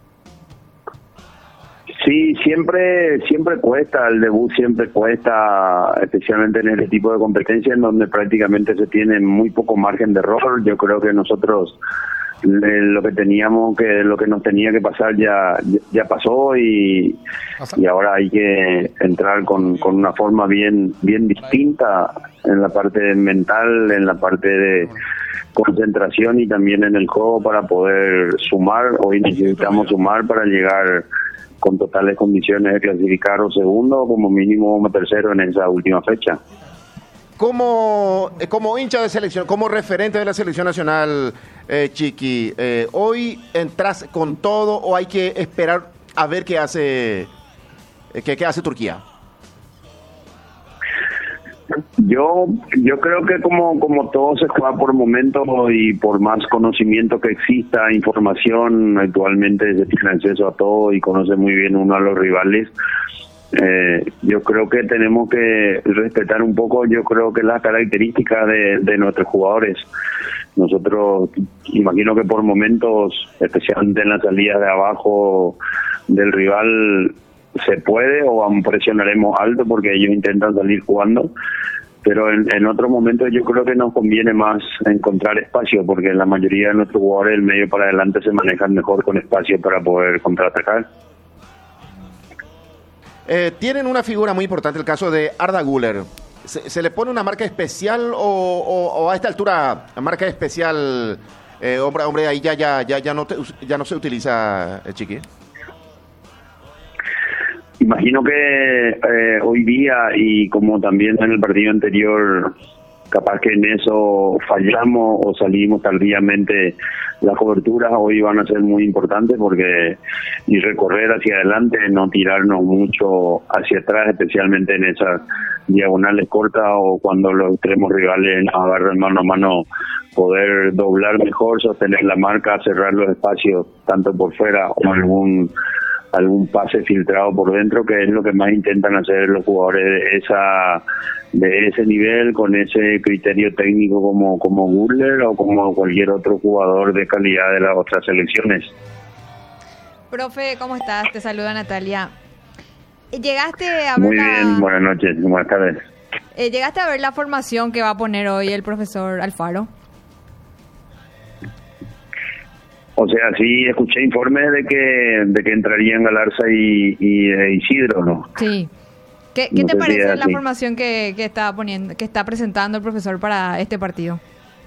Speaker 8: Sí, siempre siempre cuesta, el debut siempre cuesta, especialmente en este tipo de competencias en donde prácticamente se tiene muy poco margen de error. Yo creo que nosotros lo que teníamos que lo que nos tenía que pasar ya ya pasó y, y ahora hay que entrar con, con una forma bien bien distinta en la parte mental, en la parte de concentración y también en el juego para poder sumar. Hoy necesitamos sumar para llegar con totales condiciones de clasificar o segundo o como mínimo como tercero en esa última fecha.
Speaker 1: Como, como hincha de selección, como referente de la selección nacional, eh, Chiqui, eh, ¿hoy entras con todo o hay que esperar a ver qué hace, eh, qué, qué hace Turquía?
Speaker 8: Yo yo creo que como como todo se juega por momentos y por más conocimiento que exista, información, actualmente se tiene acceso a todo y conoce muy bien uno a los rivales. Eh, yo creo que tenemos que respetar un poco, yo creo que las características de, de nuestros jugadores. Nosotros, imagino que por momentos, especialmente en las salidas de abajo del rival, se puede o presionaremos alto porque ellos intentan salir jugando, pero en, en otros momentos yo creo que nos conviene más encontrar espacio porque la mayoría de nuestros jugadores del medio para adelante se manejan mejor con espacio para poder contraatacar.
Speaker 1: Eh, tienen una figura muy importante, el caso de Arda Güler. ¿Se, se le pone una marca especial o, o, o a esta altura la marca especial, eh, hombre, hombre, ahí ya ya ya ya no te, ya no se utiliza, eh, Chiqui?
Speaker 8: Imagino que eh, hoy día y como también en el partido anterior, capaz que en eso fallamos o salimos tardíamente, las coberturas hoy van a ser muy importantes porque y recorrer hacia adelante, no tirarnos mucho hacia atrás, especialmente en esas diagonales cortas o cuando los extremos rivales nos agarran mano a mano, poder doblar mejor, sostener la marca, cerrar los espacios tanto por fuera o algún algún pase filtrado por dentro, que es lo que más intentan hacer los jugadores de esa de ese nivel, con ese criterio técnico como como Güler o como cualquier otro jugador de calidad de las otras selecciones.
Speaker 2: Profe, ¿cómo estás? Te saluda Natalia. ¿Llegaste a ver
Speaker 8: Muy
Speaker 2: la...
Speaker 8: bien, buenas noches, buenas tardes.
Speaker 2: Eh, ¿Llegaste a ver la formación que va a poner hoy el profesor Alfaro?
Speaker 8: O sea, sí escuché informes de que de que entrarían Galarza y, y eh, Isidro, ¿no?
Speaker 2: Sí. ¿Qué, qué
Speaker 8: No
Speaker 2: te
Speaker 8: sé si
Speaker 2: parece
Speaker 8: es
Speaker 2: la
Speaker 8: así.
Speaker 2: formación que, que está poniendo, que está presentando el profesor para este partido?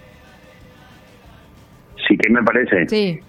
Speaker 8: Sí, ¿qué me parece?
Speaker 2: Sí.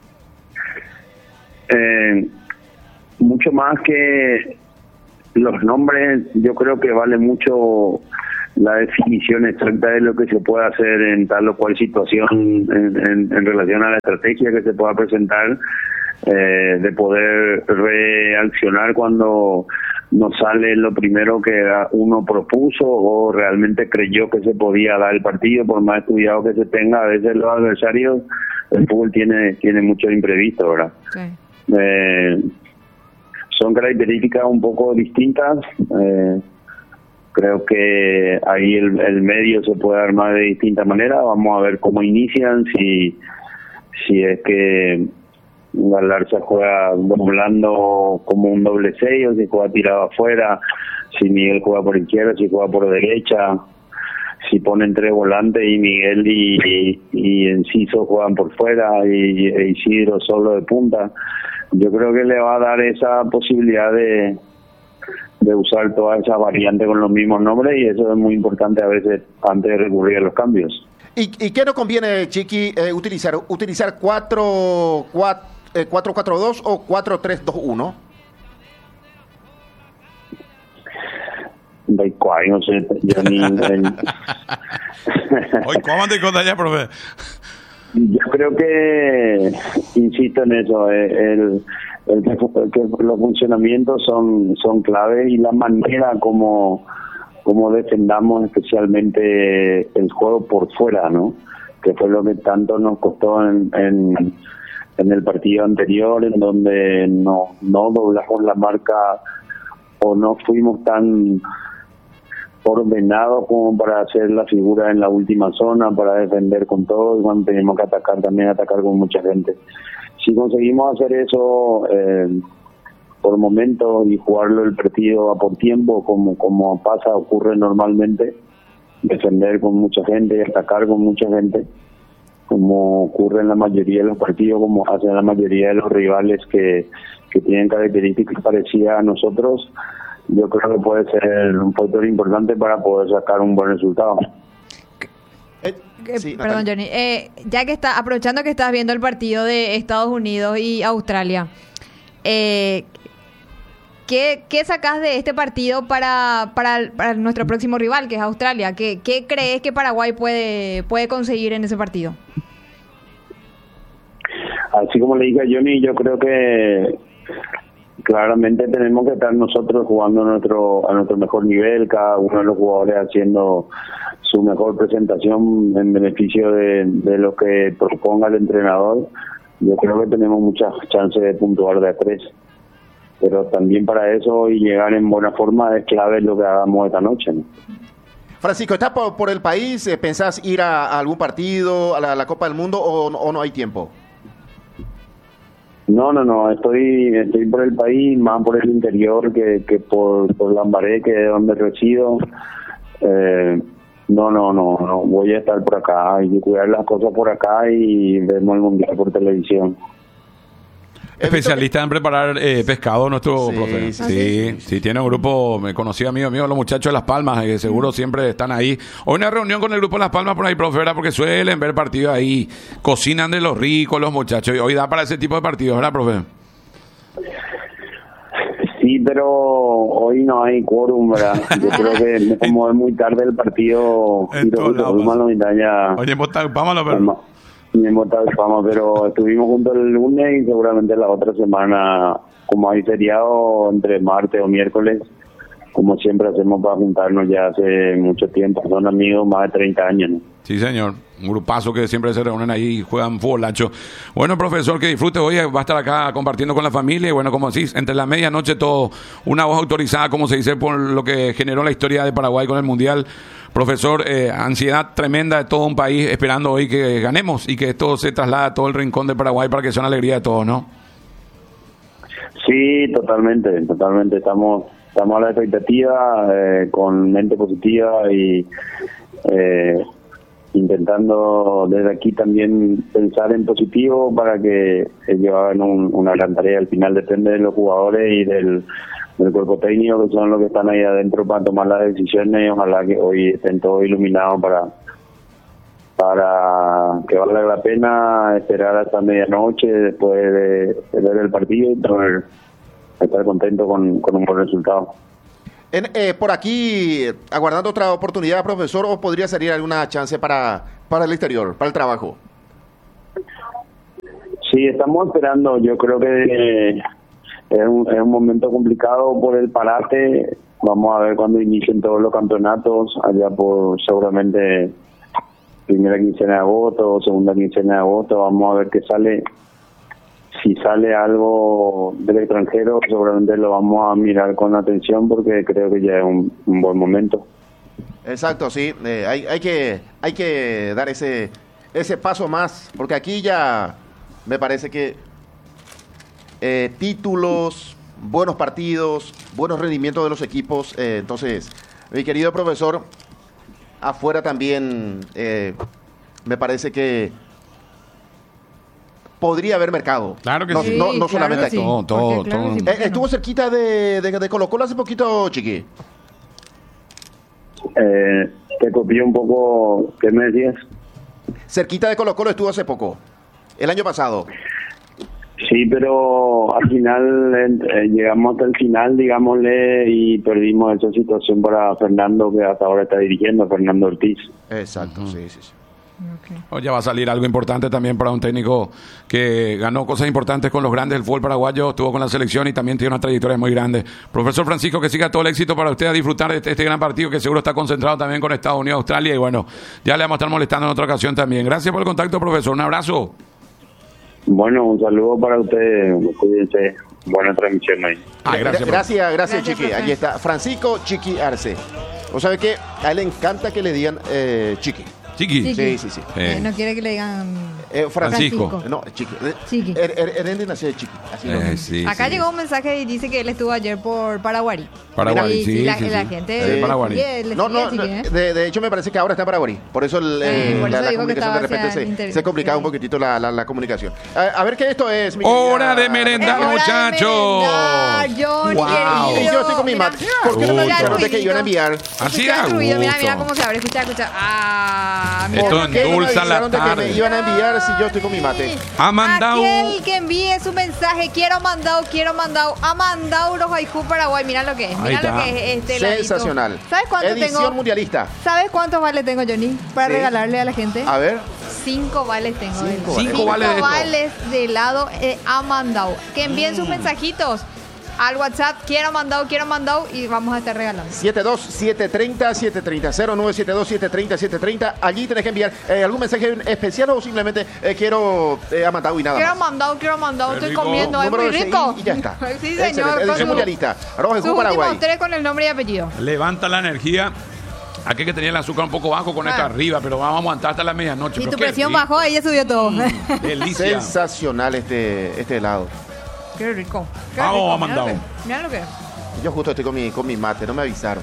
Speaker 8: Eh, mucho más que los nombres, yo creo que vale mucho la definición exacta de lo que se puede hacer en tal o cual situación en, en, en relación a la estrategia que se pueda presentar, eh, de poder reaccionar cuando no sale lo primero que uno propuso o realmente creyó que se podía dar el partido, por más estudiado que se tenga. A veces los adversarios, el fútbol tiene tiene mucho imprevisto, ¿verdad?
Speaker 2: Sí.
Speaker 8: Eh, son características un poco distintas. Eh, creo que ahí el, el medio se puede armar de distinta manera. Vamos a ver cómo inician, si si es que Galarza juega doblando como un doble seis, o si juega tirado afuera, si Miguel juega por izquierda, si juega por derecha, si ponen tres volantes y Miguel y, y, y Enciso juegan por fuera y, y Isidro solo de punta. Yo creo que le va a dar esa posibilidad de, de usar toda esa variante con los mismos nombres, y eso es muy importante a veces antes de recurrir a los cambios.
Speaker 1: ¿Y, y qué nos conviene, Chiqui, eh, utilizar? ¿Utilizar cuatro cuatro dos o cuatro tres dos uno?
Speaker 8: De cuál, no sé, yo ni... el...
Speaker 3: Hoy, ¿cómo te contas ya, profe?
Speaker 8: Yo creo que, insisto en eso, el, el, que, el que los funcionamientos son son clave, y la manera como, como defendamos especialmente el juego por fuera, ¿no? Que fue lo que tanto nos costó en, en, en el partido anterior, en donde no, no doblamos la marca o no fuimos tan ordenado como para hacer la figura en la última zona, para defender con todo, y cuando tenemos que atacar también atacar con mucha gente. Si conseguimos hacer eso eh, por momentos y jugarlo el partido a por tiempo, como como pasa, ocurre normalmente, defender con mucha gente y atacar con mucha gente, como ocurre en la mayoría de los partidos, como hacen la mayoría de los rivales que, que tienen características parecidas a nosotros, yo creo que puede ser un factor importante para poder sacar un buen resultado.
Speaker 1: Eh, sí,
Speaker 2: Perdón, Johnny. Eh, ya que está, aprovechando que estás viendo el partido de Estados Unidos y Australia, eh, ¿qué, ¿qué sacás de este partido para, para, para nuestro próximo rival, que es Australia? ¿Qué, qué crees que Paraguay puede, puede conseguir en ese partido?
Speaker 8: Así como le dije a Johnny, yo creo que claramente tenemos que estar nosotros jugando a nuestro a nuestro mejor nivel, cada uno de los jugadores haciendo su mejor presentación en beneficio de, de lo que proponga el entrenador. Yo creo que tenemos muchas chances de puntuar de a tres, pero también para eso y llegar en buena forma es clave lo que hagamos esta noche, ¿no?
Speaker 1: Francisco, ¿estás por, por el país? ¿Pensás ir a, a algún partido, a la, a la Copa del Mundo, o, o no hay tiempo?
Speaker 8: No, no, no, estoy estoy por el país, más por el interior que, que por, por Lambaré, que es donde resido. Eh, no, no, no, no, voy a estar por acá, hay que cuidar las cosas por acá y vemos el Mundial por televisión.
Speaker 3: Especialista en preparar eh, pescado, nuestro
Speaker 1: Sí,
Speaker 3: profe.
Speaker 1: sí,
Speaker 3: Sí,
Speaker 1: sí,
Speaker 3: sí, sí, tiene un grupo, me conocí amigo mío, los muchachos de Las Palmas, que seguro siempre están ahí. Hoy una reunión con el grupo de Las Palmas por ahí, profe, ¿verdad? Porque suelen ver partidos ahí, cocinan de los ricos los muchachos, y hoy da para ese tipo de partidos, ¿verdad, profe?
Speaker 8: Sí, pero hoy no hay quórum, ¿verdad? Yo creo que como es muy tarde el partido,
Speaker 3: En todos lados.
Speaker 8: ya...
Speaker 3: Oye, vámonos, pero...
Speaker 8: Me hemos dado fama, pero estuvimos juntos el lunes y seguramente la otra semana, como hay feriado entre martes o miércoles, como siempre hacemos para juntarnos ya hace mucho tiempo. Son amigos más de treinta años, ¿no?
Speaker 3: Sí, señor. Un grupazo que siempre se reúnen ahí y juegan fútbol, Lacho. Bueno, profesor, que disfrute hoy. Va a estar acá compartiendo con la familia. Y bueno, como decís, entre la medianoche todo, una voz autorizada, como se dice, por lo que generó la historia de Paraguay con el Mundial. Profesor, eh, ansiedad tremenda de todo un país esperando hoy que ganemos y que esto se traslade a todo el rincón de Paraguay para que sea una alegría de todos, ¿no?
Speaker 8: Sí, totalmente, totalmente. Estamos estamos a la expectativa, eh, con mente positiva y eh, intentando desde aquí también pensar en positivo para que ellos hagan un, una gran tarea. Al final depende de los jugadores y del del cuerpo técnico, que son los que están ahí adentro para tomar las decisiones, y ojalá que hoy estén todos iluminados para para que valga la pena esperar hasta medianoche después de, de ver el partido y poder estar contento con, con un buen resultado.
Speaker 1: En, eh, por aquí, aguardando otra oportunidad, profesor, ¿o podría salir alguna chance para, para el exterior, para el trabajo?
Speaker 8: Sí, estamos esperando. Yo creo que eh, es, un, es un momento complicado por el parate. Vamos a ver cuando inicien todos los campeonatos, allá por seguramente primera quincena de agosto o segunda quincena de agosto. Vamos a ver qué sale. Si sale algo del extranjero, seguramente lo vamos a mirar con atención porque creo que ya es un, un buen momento.
Speaker 1: Exacto, sí. Eh, hay, hay que hay que dar ese ese paso más, porque aquí ya me parece que eh, títulos, buenos partidos, buenos rendimientos de los equipos. Eh, entonces, mi querido profesor, afuera también eh, me parece que podría haber mercado.
Speaker 3: Claro que
Speaker 1: no,
Speaker 3: sí.
Speaker 1: No, no
Speaker 2: claro
Speaker 1: solamente
Speaker 2: que
Speaker 1: aquí.
Speaker 2: sí.
Speaker 3: Todo, todo,
Speaker 2: Porque claro
Speaker 3: todo.
Speaker 2: que sí,
Speaker 1: Eh,
Speaker 2: ¿por qué no?
Speaker 1: estuvo cerquita de, de, de Colo Colo hace poquito, Chiqui.
Speaker 8: Eh, te copié un poco, ¿qué me decías?
Speaker 1: Cerquita de Colo Colo estuvo hace poco, el año pasado.
Speaker 8: Sí, pero al final eh, llegamos hasta el final, digámosle, y perdimos esa situación para Fernando, que hasta ahora está dirigiendo, Fernando Ortiz.
Speaker 1: Exacto, sí, sí, sí.
Speaker 3: Oye, va a salir algo importante también para un técnico que ganó cosas importantes con los grandes del fútbol paraguayo, estuvo con la selección y también tiene una trayectoria muy grande. Profesor Francisco, que siga todo el éxito para usted a disfrutar de este, este gran partido que seguro está concentrado también con Estados Unidos, Australia, y bueno, ya le vamos a estar molestando en otra ocasión también. Gracias por el contacto, profesor. Un abrazo.
Speaker 8: Bueno, un saludo para ustedes, cuídense, buena transmisión ahí.
Speaker 3: Ay, gracias,
Speaker 1: Gra- gracias, gracias,
Speaker 2: Gracias,
Speaker 1: Chiqui.
Speaker 2: profe.
Speaker 1: Aquí está, Francisco Chiqui Arce. ¿O sabe qué? A él le encanta que le digan eh, Chiqui.
Speaker 3: Chiqui.
Speaker 2: Chiqui.
Speaker 1: Sí, sí, sí.
Speaker 2: Eh,
Speaker 3: Eh.
Speaker 2: no quiere que le digan...
Speaker 1: Eh,
Speaker 3: Francisco.
Speaker 2: Francisco.
Speaker 1: No, Chiqui.
Speaker 2: Chiqui.
Speaker 1: Er- er- Hernández nació de Chiqui. Así lo-
Speaker 3: Eh, sí,
Speaker 2: Acá
Speaker 3: sí.
Speaker 2: llegó un mensaje y dice que él estuvo ayer por Paraguarí.
Speaker 3: Paraguay,
Speaker 2: Y
Speaker 3: sí,
Speaker 2: la,
Speaker 3: sí,
Speaker 2: la
Speaker 3: sí.
Speaker 2: gente...
Speaker 3: Sí,
Speaker 2: le
Speaker 3: Paraguay.
Speaker 2: sigue- le
Speaker 1: No,
Speaker 2: sigue,
Speaker 1: no,
Speaker 2: sigue,
Speaker 1: no,
Speaker 2: ¿eh?
Speaker 1: de, de hecho me parece que ahora está en Paraguay. Por eso, el, eh,
Speaker 2: por
Speaker 1: la,
Speaker 2: eso
Speaker 1: la
Speaker 2: dijo que
Speaker 1: comunicación de
Speaker 2: estaba
Speaker 1: repente
Speaker 2: hacia
Speaker 1: se,
Speaker 2: inter-
Speaker 1: se complicaba un
Speaker 2: sí.
Speaker 1: poquitito la, la, la comunicación. A, a ver qué esto es, mi
Speaker 3: Hora
Speaker 1: querida-
Speaker 3: de merendar,
Speaker 2: Es hora de
Speaker 3: muchachos.
Speaker 2: merendar, Johnny,
Speaker 3: Wow.
Speaker 2: querido.
Speaker 1: Yo estoy con mi
Speaker 2: Mira,
Speaker 1: mate. ¿Por qué no me
Speaker 3: Gusto.
Speaker 1: avisaron de que iban a enviar?
Speaker 3: Así
Speaker 2: Escucha
Speaker 3: a
Speaker 2: el ruido, mira, mira
Speaker 3: gusto.
Speaker 2: cómo se abre. Escucha, escucha. Ah, mira.
Speaker 3: Esto
Speaker 1: ¿Por qué no me
Speaker 3: endulza la
Speaker 1: avisaron de que
Speaker 3: tarde.
Speaker 1: me iban a enviar si yo estoy con mi mate?
Speaker 3: Ha mandado.
Speaker 2: Aquel que envíe su mensaje, quiero mandado, quiero mandado, ha mandado Rojaicú Paraguay. Mira lo que es,
Speaker 3: Ahí
Speaker 2: mira lo
Speaker 3: está.
Speaker 2: que es este heladito.
Speaker 1: Sensacional.
Speaker 2: ¿Sabes cuánto
Speaker 1: Edición
Speaker 2: tengo?
Speaker 1: mundialista.
Speaker 2: ¿Sabes cuántos vales tengo, Johnny? Para
Speaker 1: Sí.
Speaker 2: regalarle a la gente.
Speaker 1: A ver.
Speaker 2: Cinco vales tengo. de
Speaker 1: Cinco
Speaker 2: él.
Speaker 1: vales.
Speaker 3: Cinco vales de esto.
Speaker 2: vales de helado eh, ha mandado. Que envíen
Speaker 1: Mm.
Speaker 2: sus mensajitos al WhatsApp. Quiero mandado, quiero mandado y vamos a estar regalando.
Speaker 1: siete dos siete tres cero siete tres cero cero nueve siete dos siete tres cero siete tres cero. Allí tenés que enviar eh, algún mensaje especial o simplemente eh, quiero eh, a mandado y nada
Speaker 2: Quiero
Speaker 1: más.
Speaker 2: mandado, quiero mandado,
Speaker 3: Qué
Speaker 2: estoy
Speaker 3: rico.
Speaker 2: comiendo, es
Speaker 1: Número
Speaker 2: muy
Speaker 1: de
Speaker 2: rico.
Speaker 1: Y ya está.
Speaker 2: Sí,
Speaker 1: Excelente.
Speaker 2: señor. con
Speaker 1: Edición
Speaker 2: su-
Speaker 1: mundialista. Roja
Speaker 2: Sus
Speaker 1: Paraguay.
Speaker 2: últimos tres con el nombre y apellido.
Speaker 3: Levanta la energía. Aquí que tenía el azúcar un poco bajo con
Speaker 2: Ah.
Speaker 3: esta arriba, pero vamos a aguantar hasta la medianoche.
Speaker 2: Y
Speaker 3: Pero
Speaker 2: tu
Speaker 3: qué
Speaker 2: presión
Speaker 3: rico.
Speaker 2: bajó, ahí ya subió todo.
Speaker 3: Delicia.
Speaker 1: Sensacional este, este helado.
Speaker 2: Qué rico. Qué
Speaker 3: Vamos,
Speaker 2: rico.
Speaker 3: ha mandado.
Speaker 2: Mira lo que- Mira lo que es.
Speaker 1: Yo justo estoy con mi, con mi mate, no me avisaron.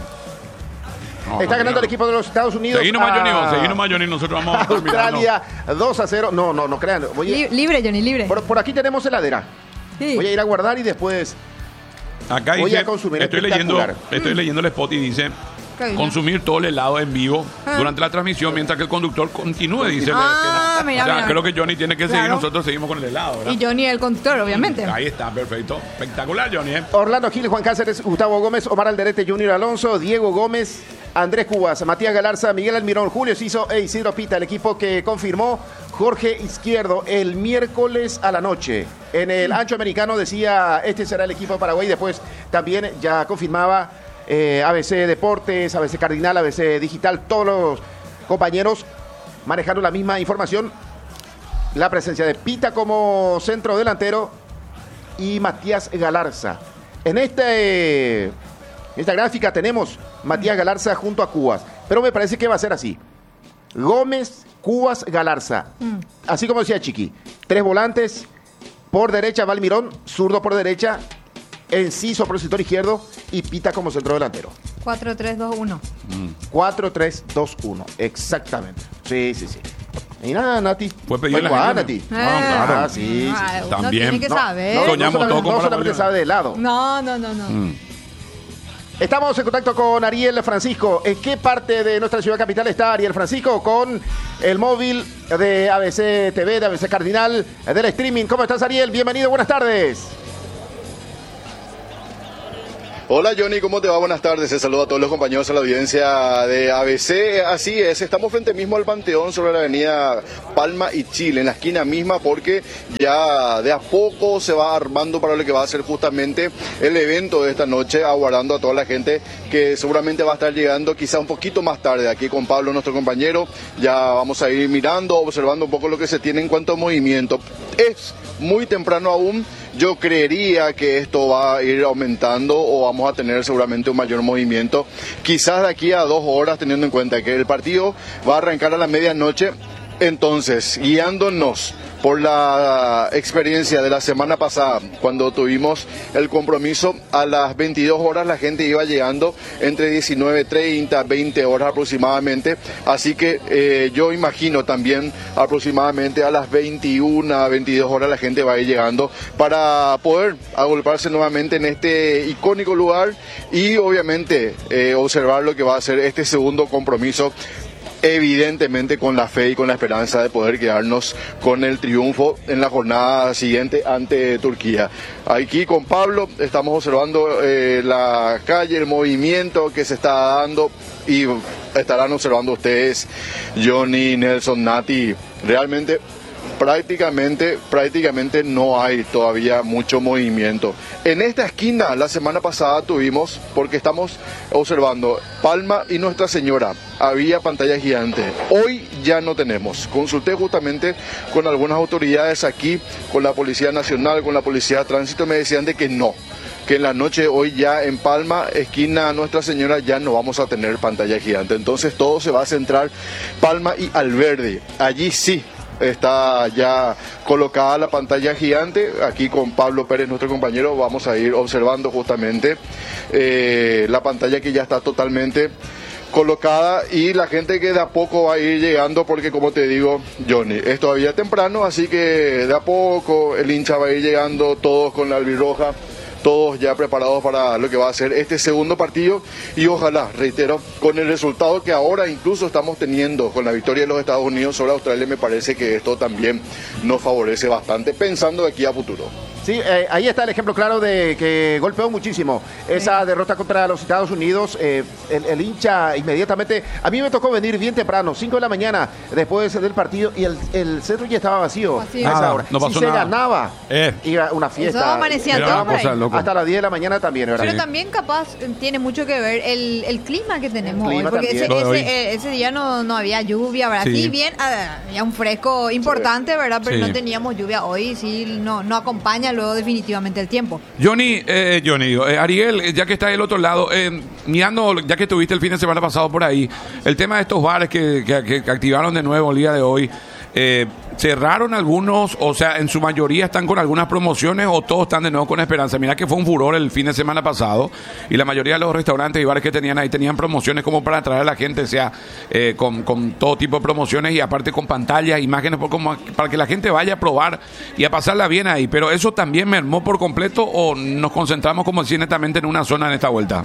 Speaker 3: No,
Speaker 1: Está
Speaker 3: no,
Speaker 1: ganando
Speaker 3: no.
Speaker 1: el equipo de los Estados Unidos.
Speaker 3: Seguí nomás,
Speaker 1: a
Speaker 3: Johnny, vos, seguí nomás, Johnny. Nosotros vamos a estar mirando.
Speaker 1: Australia dos a cero. No, no, no crean. Voy a-
Speaker 2: Li- libre, Johnny, libre.
Speaker 1: por, por aquí tenemos heladera.
Speaker 2: Sí.
Speaker 1: Voy a ir a guardar y después
Speaker 3: Acá
Speaker 1: Voy
Speaker 3: dice,
Speaker 1: a consumir
Speaker 3: estoy leyendo,
Speaker 1: espectacular.
Speaker 3: estoy leyendo el spot y dice
Speaker 2: ¿Qué dice?
Speaker 3: consumir todo el helado en vivo
Speaker 2: Ah.
Speaker 3: durante la transmisión mientras que el conductor continúe, dice.
Speaker 2: Ah,
Speaker 3: que-
Speaker 2: mira,
Speaker 3: o sea,
Speaker 2: mira.
Speaker 3: creo que Johnny tiene que seguir,
Speaker 2: Claro.
Speaker 3: nosotros seguimos con el helado, ¿verdad?
Speaker 2: Y Johnny el conductor, obviamente.
Speaker 3: Ahí está, perfecto. Espectacular, Johnny, ¿eh?
Speaker 1: Orlando Gil, Juan Cáceres, Gustavo Gómez, Omar Alderete, Junior Alonso, Diego Gómez, Andrés Cubas, Matías Galarza, Miguel Almirón, Julio Ciso e Isidro Pita, el equipo que confirmó Jorge Izquierdo el miércoles a la noche. En el ancho americano decía, este será el equipo de Paraguay. Después también ya confirmaba eh, A B C Deportes, A B C Cardinal, A B C Digital, todos los compañeros manejando la misma información. La presencia de Pita como centro delantero y Matías Galarza. En este, esta gráfica tenemos Matías Galarza junto a Cubas, pero me parece que va a ser así. Gómez, Cubas, Galarza.
Speaker 2: Mm.
Speaker 1: Así como decía Chiqui. Tres volantes. Por derecha, Valmirón. Zurdo por derecha. Enciso por el sector izquierdo. Y Pita como centro delantero.
Speaker 2: cuatro tres dos uno.
Speaker 1: cuatro tres dos uno. Exactamente. Sí, sí, sí. Y nada, Nati.
Speaker 3: Fue pedir la
Speaker 1: Bueno, ah,
Speaker 3: gente.
Speaker 1: Nati.
Speaker 3: Ah, claro.
Speaker 1: Ah, sí, sí.
Speaker 2: Ah, uno
Speaker 3: También.
Speaker 2: tiene que
Speaker 3: No,
Speaker 2: saber.
Speaker 1: No, no
Speaker 3: Soñamos
Speaker 1: solamente,
Speaker 3: todos con
Speaker 1: no
Speaker 3: Paraguay.
Speaker 1: solamente sabe de helado.
Speaker 2: No, no, no, no.
Speaker 3: Mm.
Speaker 1: Estamos en contacto con Ariel Francisco. ¿En qué parte de nuestra ciudad capital está Ariel Francisco? Con el móvil de A B C T V, de A B C Cardinal, del streaming. ¿Cómo estás, Ariel? Bienvenido, buenas tardes.
Speaker 9: Hola Johnny, ¿cómo te va? Buenas tardes. Se saluda a todos los compañeros a la audiencia de A B C. Así es, estamos frente mismo al Panteón sobre la avenida Palma y Chile, en la esquina misma, porque ya de a poco se va armando para lo que va a ser justamente el evento de esta noche, aguardando a toda la gente que seguramente va a estar llegando quizá un poquito más tarde. Aquí con Pablo, nuestro compañero, ya vamos a ir mirando, observando un poco lo que se tiene en cuanto a movimiento. Es muy temprano aún. Yo creería que esto va a ir aumentando o vamos a tener seguramente un mayor movimiento, quizás de aquí a dos horas, teniendo en cuenta que el partido va a arrancar a la medianoche. Entonces, guiándonos por la experiencia de la semana pasada, cuando tuvimos el compromiso, a las veintidós horas la gente iba llegando entre diecinueve treinta, veinte horas aproximadamente, así que eh, yo imagino también aproximadamente a las veintiuna, veintidós horas la gente va a ir llegando para poder agolparse nuevamente en este icónico lugar y obviamente eh, observar lo que va a ser este segundo compromiso, evidentemente con la fe y con la esperanza de poder quedarnos con el triunfo en la jornada siguiente ante Turquía. Aquí con Pablo estamos observando eh, la calle, el movimiento que se está dando y estarán observando ustedes, Johnny, Nelson, Nati, realmente prácticamente, prácticamente no hay todavía mucho movimiento. En esta esquina la semana pasada tuvimos, porque estamos observando Palma y Nuestra Señora, había pantalla gigante. Hoy ya no tenemos. Consulté justamente con algunas autoridades aquí, con la Policía Nacional, con la Policía de Tránsito, me decían de que no, que en la noche hoy ya en Palma, esquina Nuestra Señora, ya no vamos a tener pantalla gigante. Entonces todo se va a centrar Palma y Alberdi. Allí sí está ya colocada la pantalla gigante. Aquí con Pablo Pérez, nuestro compañero, vamos a ir observando justamente eh, la pantalla que ya está totalmente colocada y la gente que de a poco va a ir llegando, porque como te digo, Johnny, es todavía temprano, así que de a poco el hincha va a ir llegando, todos con la albirroja, todos ya preparados para lo que va a ser este segundo partido y ojalá, reitero, con el resultado que ahora incluso estamos teniendo con la victoria de los Estados Unidos sobre Australia, me parece que esto también nos favorece bastante pensando de aquí a futuro.
Speaker 1: Sí, eh, ahí está el ejemplo claro de que golpeó muchísimo esa derrota contra los Estados Unidos. Eh, el, el hincha inmediatamente, a mí me tocó venir bien temprano, cinco de la mañana después del partido y el, el centro ya estaba vacío, vacío. a esa hora.
Speaker 3: No pasó
Speaker 1: si se
Speaker 3: nada.
Speaker 1: ganaba,
Speaker 3: eh.
Speaker 1: iba una fiesta.
Speaker 2: Eso amanecía todo por ahí.
Speaker 1: Hasta las diez de la mañana también, ¿verdad?
Speaker 2: Pero
Speaker 1: Sí.
Speaker 2: también capaz tiene mucho que ver el, el clima que tenemos
Speaker 1: clima
Speaker 2: hoy, porque ese,
Speaker 1: también.
Speaker 2: ese, eh, ese día no, no había lluvia, ¿verdad?
Speaker 3: Sí.
Speaker 2: Sí, bien, ah, había un fresco importante, ¿verdad? Pero
Speaker 3: Sí.
Speaker 2: no teníamos lluvia hoy, sí, no, no acompaña luego definitivamente el tiempo.
Speaker 3: Johnny, eh, Johnny, eh, Ariel, eh, ya que está del otro lado, eh, mirando, ya que estuviste el fin de semana pasado por ahí, el tema de estos bares que, que, que activaron de nuevo el día de hoy, eh, cerraron algunos, o sea, en su mayoría están con algunas promociones o todos están de nuevo con esperanza. Mira que fue un furor el fin de semana pasado y la mayoría de los restaurantes y bares que tenían ahí tenían promociones como para atraer a la gente, o sea, eh, con, con todo tipo de promociones y aparte con pantallas, imágenes, por como, para que la gente vaya a probar y a pasarla bien ahí. Pero eso también mermó por completo o nos concentramos, como decía, netamente en una zona en esta vuelta.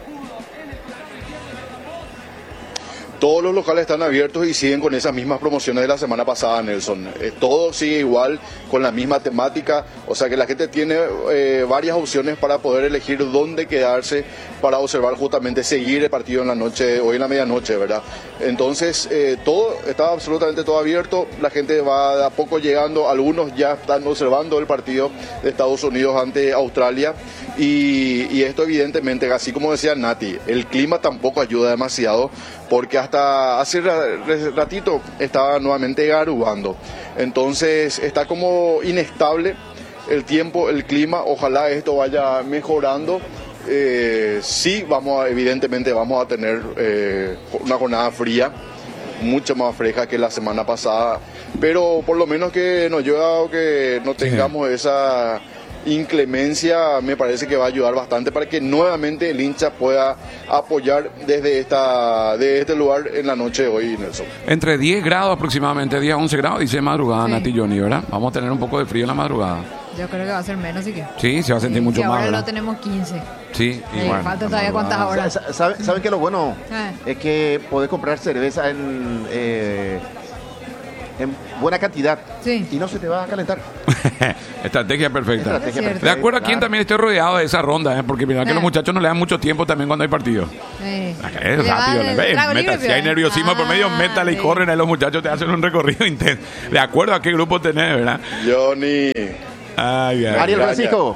Speaker 9: Todos los locales están abiertos y siguen con esas mismas promociones de la semana pasada, Nelson. Eh, todo sigue igual, con la misma temática, o sea que la gente tiene eh, varias opciones para poder elegir dónde quedarse para observar justamente, seguir el partido en la noche, hoy en la medianoche, ¿verdad? Entonces, eh, todo está absolutamente todo abierto, la gente va de a poco llegando, algunos ya están observando el partido de Estados Unidos ante Australia y, y esto evidentemente, así como decía Nati, el clima tampoco ayuda demasiado, porque hasta hace ratito estaba nuevamente garubando. Entonces está como inestable el tiempo, el clima, ojalá esto vaya mejorando. Eh, sí, vamos a, evidentemente vamos a tener eh, una jornada fría, mucho más fresca que la semana pasada, pero por lo menos que nos llueva o que no tengamos sí. esa inclemencia, me parece que va a ayudar bastante para que nuevamente el hincha pueda apoyar desde esta de este lugar en la noche de hoy, Nelson.
Speaker 3: Entre diez grados aproximadamente, diez a once grados, dice madrugada, sí. Nati, Johnny, ¿verdad? Vamos a tener un poco de frío en la madrugada.
Speaker 2: Yo creo que va a ser menos, ¿sí que?
Speaker 3: Sí, se va a sentir
Speaker 2: Sí,
Speaker 3: mucho
Speaker 2: si
Speaker 3: más,
Speaker 2: ahora
Speaker 3: ¿verdad?
Speaker 2: lo tenemos quince.
Speaker 3: Sí, y
Speaker 2: Eh,
Speaker 3: bueno,
Speaker 2: falta
Speaker 3: no,
Speaker 2: todavía
Speaker 3: no,
Speaker 2: cuántas
Speaker 3: no.
Speaker 2: horas.
Speaker 1: Sa- ¿Saben, ¿Saben qué es lo bueno?
Speaker 2: Eh.
Speaker 1: Es que podés comprar cerveza en, eh, en buena cantidad
Speaker 2: Sí.
Speaker 1: y no se te va a calentar.
Speaker 3: Estrategia perfecta.
Speaker 1: Estrategia
Speaker 2: Es cierto.
Speaker 3: De acuerdo a
Speaker 1: claro.
Speaker 3: quién también esté rodeado de esa ronda, ¿eh? Porque mira que
Speaker 2: Eh.
Speaker 3: los muchachos no le dan mucho tiempo también cuando hay partido.
Speaker 2: Eh.
Speaker 3: Es
Speaker 2: Le va
Speaker 3: rápido,
Speaker 2: el
Speaker 3: ¿le ves?
Speaker 2: trago
Speaker 3: Meta,
Speaker 2: libre,
Speaker 3: si hay nerviosismo por medio,
Speaker 2: Ah,
Speaker 3: métale y
Speaker 2: sí.
Speaker 3: corren ahí los muchachos, te hacen un recorrido intenso. De acuerdo a qué grupo tenés, ¿verdad?
Speaker 9: Johnny,
Speaker 3: Ay, ay.
Speaker 1: Ariel
Speaker 9: gracias.
Speaker 1: Francisco.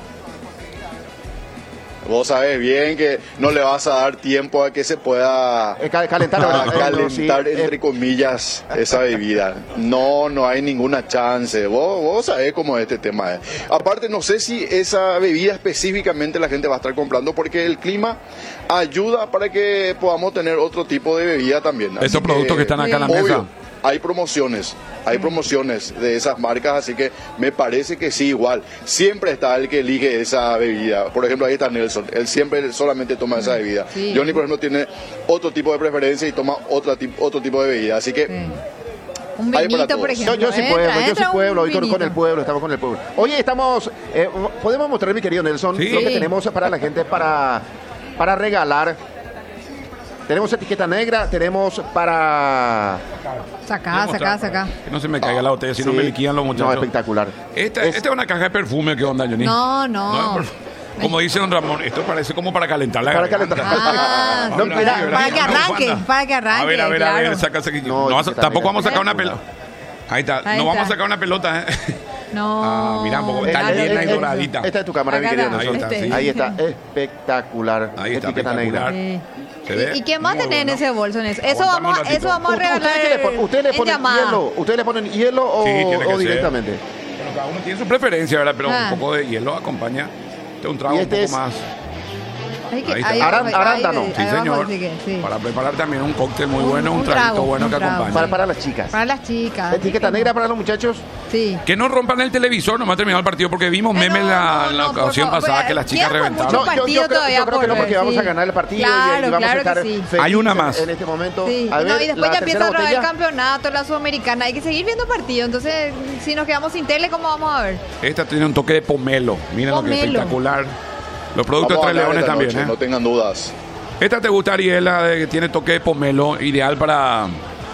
Speaker 9: vos sabés bien que no le vas a dar tiempo a que se pueda
Speaker 1: Eh, cal- calentar,
Speaker 9: a
Speaker 1: ¿verdad? Eh,
Speaker 9: calentar,
Speaker 1: sí, eh,
Speaker 9: entre comillas, esa bebida. No, no hay ninguna chance. Vos, vos sabés cómo es este tema. eh. Aparte, no sé si esa bebida específicamente la gente va a estar comprando porque el clima ayuda para que podamos tener otro tipo de bebida también. Así
Speaker 3: Esos productos que están acá en la
Speaker 9: obvio,
Speaker 3: mesa.
Speaker 9: hay promociones, hay promociones de esas marcas, así que me parece que sí, igual. Siempre está el que elige esa bebida. Por ejemplo, ahí está Nelson. Él siempre solamente toma esa bebida.
Speaker 2: Sí.
Speaker 9: Johnny, por ejemplo, tiene otro tipo de preferencia y toma otra, tip- otro tipo de bebida. Así que
Speaker 2: Sí. Un
Speaker 9: Hay para
Speaker 2: vinito, por
Speaker 9: todos.
Speaker 2: ejemplo.
Speaker 1: Yo, yo sí
Speaker 2: Entra,
Speaker 1: puedo, yo sí
Speaker 2: entra un
Speaker 1: puedo, hoy con, con el
Speaker 2: vinito.
Speaker 1: pueblo, estamos con el pueblo. Oye, estamos, eh, podemos mostrar, mi querido Nelson,
Speaker 3: Sí.
Speaker 1: lo que
Speaker 2: Sí.
Speaker 1: tenemos para la gente para, para regalar. Tenemos etiqueta negra, tenemos para...
Speaker 2: Sacá, sacá, sacá.
Speaker 3: Que no se me caiga la botella, si no
Speaker 1: Sí.
Speaker 3: me liquidan los
Speaker 1: No,
Speaker 3: muchachos.
Speaker 1: espectacular.
Speaker 3: Esta,
Speaker 1: Es-
Speaker 3: esta es una caja de perfume, ¿qué onda, Johnny?
Speaker 2: No, no.
Speaker 3: es por- como dice don Ramón, esto parece como para calentar la
Speaker 1: Para
Speaker 3: garganta.
Speaker 1: calentar.
Speaker 2: Ah,
Speaker 1: No,
Speaker 3: mira,
Speaker 1: mira,
Speaker 3: mira,
Speaker 2: para
Speaker 3: mira,
Speaker 2: que
Speaker 3: una
Speaker 2: arranque,
Speaker 3: bufanda.
Speaker 2: para que arranque,
Speaker 3: A ver, a ver, a ver,
Speaker 2: claro.
Speaker 3: saca, saca.
Speaker 1: No,
Speaker 3: No vas a-
Speaker 1: etiqueta
Speaker 3: tampoco
Speaker 1: negra.
Speaker 3: vamos a sacar una pelota. Ahí está,
Speaker 2: Ahí
Speaker 3: no vamos a
Speaker 2: está.
Speaker 3: sacar una pelota, ¿eh?
Speaker 2: No.
Speaker 3: Ah, mira, un poco, está
Speaker 2: Dale,
Speaker 3: llena y
Speaker 2: dale.
Speaker 3: doradita.
Speaker 1: Esta es tu cámara, mi
Speaker 2: Acá
Speaker 1: querido
Speaker 2: está,
Speaker 1: Nelson.
Speaker 3: Ahí está,
Speaker 2: este.
Speaker 3: sí.
Speaker 1: Ahí está, espectacular.
Speaker 3: Ahí está,
Speaker 1: etiqueta negra.
Speaker 3: espectacular.
Speaker 2: Sí.
Speaker 3: ¿Se ve?
Speaker 2: ¿Y, y qué más
Speaker 3: Muy
Speaker 2: tenés en
Speaker 3: bueno.
Speaker 2: ese bolso? En eso, eso
Speaker 3: Aguantame
Speaker 2: vamos,
Speaker 3: un ratito.
Speaker 2: eso vamos a
Speaker 1: ¿Ustedes
Speaker 2: regalar
Speaker 1: qué le ponen? ¿Ustedes le
Speaker 2: en
Speaker 1: ponen
Speaker 2: llamada.
Speaker 1: hielo? ¿Ustedes le ponen hielo o,
Speaker 3: Sí, tiene que
Speaker 1: o
Speaker 3: ser.
Speaker 1: directamente?
Speaker 3: Bueno, cada uno tiene su preferencia, ¿verdad? Pero
Speaker 2: Ah.
Speaker 3: un poco de hielo acompaña. Este es un trago
Speaker 1: Y
Speaker 3: un
Speaker 1: este
Speaker 3: poco
Speaker 1: es-
Speaker 3: más.
Speaker 2: Ahí que-
Speaker 3: Ahí está.
Speaker 2: ahí-
Speaker 1: Arán-
Speaker 2: ahí-
Speaker 1: arándano.
Speaker 2: ahí-
Speaker 3: Sí,
Speaker 2: ahí vamos a
Speaker 3: señor.
Speaker 2: decir que sí.
Speaker 3: Para preparar también un cóctel muy
Speaker 2: Un-
Speaker 3: bueno, un,
Speaker 2: un
Speaker 3: traguito
Speaker 2: trago,
Speaker 3: bueno
Speaker 2: un
Speaker 3: que
Speaker 2: trago.
Speaker 3: acompañe.
Speaker 1: Para, para las chicas.
Speaker 2: Para las chicas.
Speaker 1: Etiqueta negra para los muchachos.
Speaker 2: Sí.
Speaker 3: Que no rompan el televisor, no me ha terminado el partido porque vimos
Speaker 2: Eh,
Speaker 3: memes
Speaker 2: no,
Speaker 3: la,
Speaker 2: no,
Speaker 3: la
Speaker 2: no, por
Speaker 3: ocasión
Speaker 2: favor,
Speaker 3: pasada
Speaker 2: pues,
Speaker 3: que las chicas
Speaker 2: queda
Speaker 3: reventaron.
Speaker 2: mucho
Speaker 1: No, yo, yo
Speaker 2: partido
Speaker 1: creo,
Speaker 2: todavía
Speaker 1: yo creo que no,
Speaker 2: por
Speaker 1: porque
Speaker 2: ver,
Speaker 1: vamos
Speaker 2: sí.
Speaker 1: a ganar el partido y-
Speaker 2: Claro,
Speaker 1: y, vamos
Speaker 2: claro
Speaker 1: a estar
Speaker 2: que sí.
Speaker 1: felices
Speaker 3: Hay una más.
Speaker 1: En, en este momento.
Speaker 2: Sí.
Speaker 1: A
Speaker 2: Y, no,
Speaker 1: ver,
Speaker 2: y después
Speaker 1: la
Speaker 2: ya empieza
Speaker 1: tercera
Speaker 2: a rodar el
Speaker 1: botella.
Speaker 2: campeonato, la sudamericana. Hay que seguir viendo partido. Entonces, si nos quedamos sin tele, ¿cómo vamos a ver?
Speaker 3: Esta tiene un toque de pomelo. Miren lo que es
Speaker 2: Pomelo.
Speaker 3: espectacular. Los productos
Speaker 9: vamos a
Speaker 3: Tres
Speaker 9: ganar
Speaker 3: Leones
Speaker 9: esta
Speaker 3: también,
Speaker 9: noche,
Speaker 3: ¿eh?
Speaker 9: no tengan dudas.
Speaker 3: Esta te gusta, Ariela, de que tiene toque de pomelo, ideal para...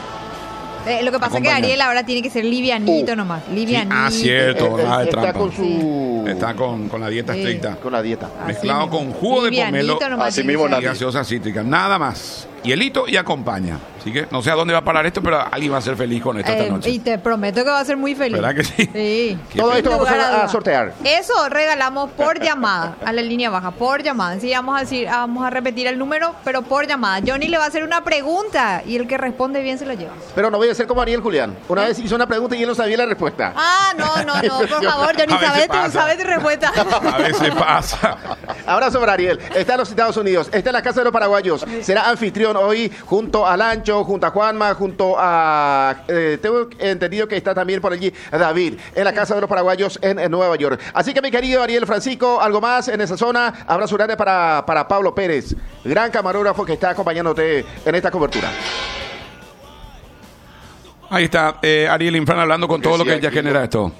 Speaker 2: Eh, lo que pasa es que
Speaker 3: Acompaña.
Speaker 2: Ariel ahora tiene que ser livianito nomás. Livianito.
Speaker 3: Ah, cierto,
Speaker 1: Eh, eh,
Speaker 3: nada de
Speaker 1: está
Speaker 3: trampa.
Speaker 1: con su...
Speaker 3: Está con, con la dieta
Speaker 2: Sí.
Speaker 3: estricta.
Speaker 1: con la dieta.
Speaker 2: Así
Speaker 3: Mezclado
Speaker 2: mismo.
Speaker 3: con jugo de
Speaker 2: Livianito
Speaker 3: pomelo.
Speaker 2: nomás
Speaker 9: Así
Speaker 2: tiene
Speaker 9: mismo,
Speaker 2: que ser.
Speaker 3: Y gaseosa cítrica, nada más. Hielito y acompaña. Así que no sé a dónde va a parar esto, pero alguien va a ser feliz con esto
Speaker 2: Eh,
Speaker 3: esta noche.
Speaker 2: y te prometo que va a ser muy feliz.
Speaker 3: ¿Verdad que sí?
Speaker 2: Sí.
Speaker 3: Qué
Speaker 1: Todo
Speaker 3: feliz.
Speaker 1: esto vamos
Speaker 2: Lugar a
Speaker 1: a, a
Speaker 2: duda.
Speaker 1: sortear.
Speaker 2: Eso regalamos por llamada a la línea baja, por llamada. Sí, vamos a decir, vamos a repetir el número, pero por llamada. Johnny le va a hacer una pregunta y el que responde bien se lo lleva.
Speaker 1: Pero no voy a ser como Ariel Julián. Una vez hizo una pregunta y él no sabía la respuesta.
Speaker 2: Ah, no, no, no, por favor, Johnny,
Speaker 3: A veces
Speaker 2: sabes tu,
Speaker 3: pasa.
Speaker 2: sabes tu respuesta.
Speaker 3: A veces pasa.
Speaker 1: Abrazo para Ariel. Está en los Estados Unidos. Está en la Casa de los Paraguayos. Será anfitrión hoy junto a Lancho, junto a Juanma, junto a... eh, tengo entendido que está también por allí David, en la Casa de los Paraguayos en, en Nueva York. Así que mi querido Ariel Francisco, algo más en esa zona. Abrazo grande para, para Pablo Pérez, gran camarógrafo que está acompañándote en esta cobertura.
Speaker 3: Ahí está eh, Ariel Infran hablando con todo lo que
Speaker 9: Decía
Speaker 3: ya
Speaker 9: aquí,
Speaker 3: genera esto.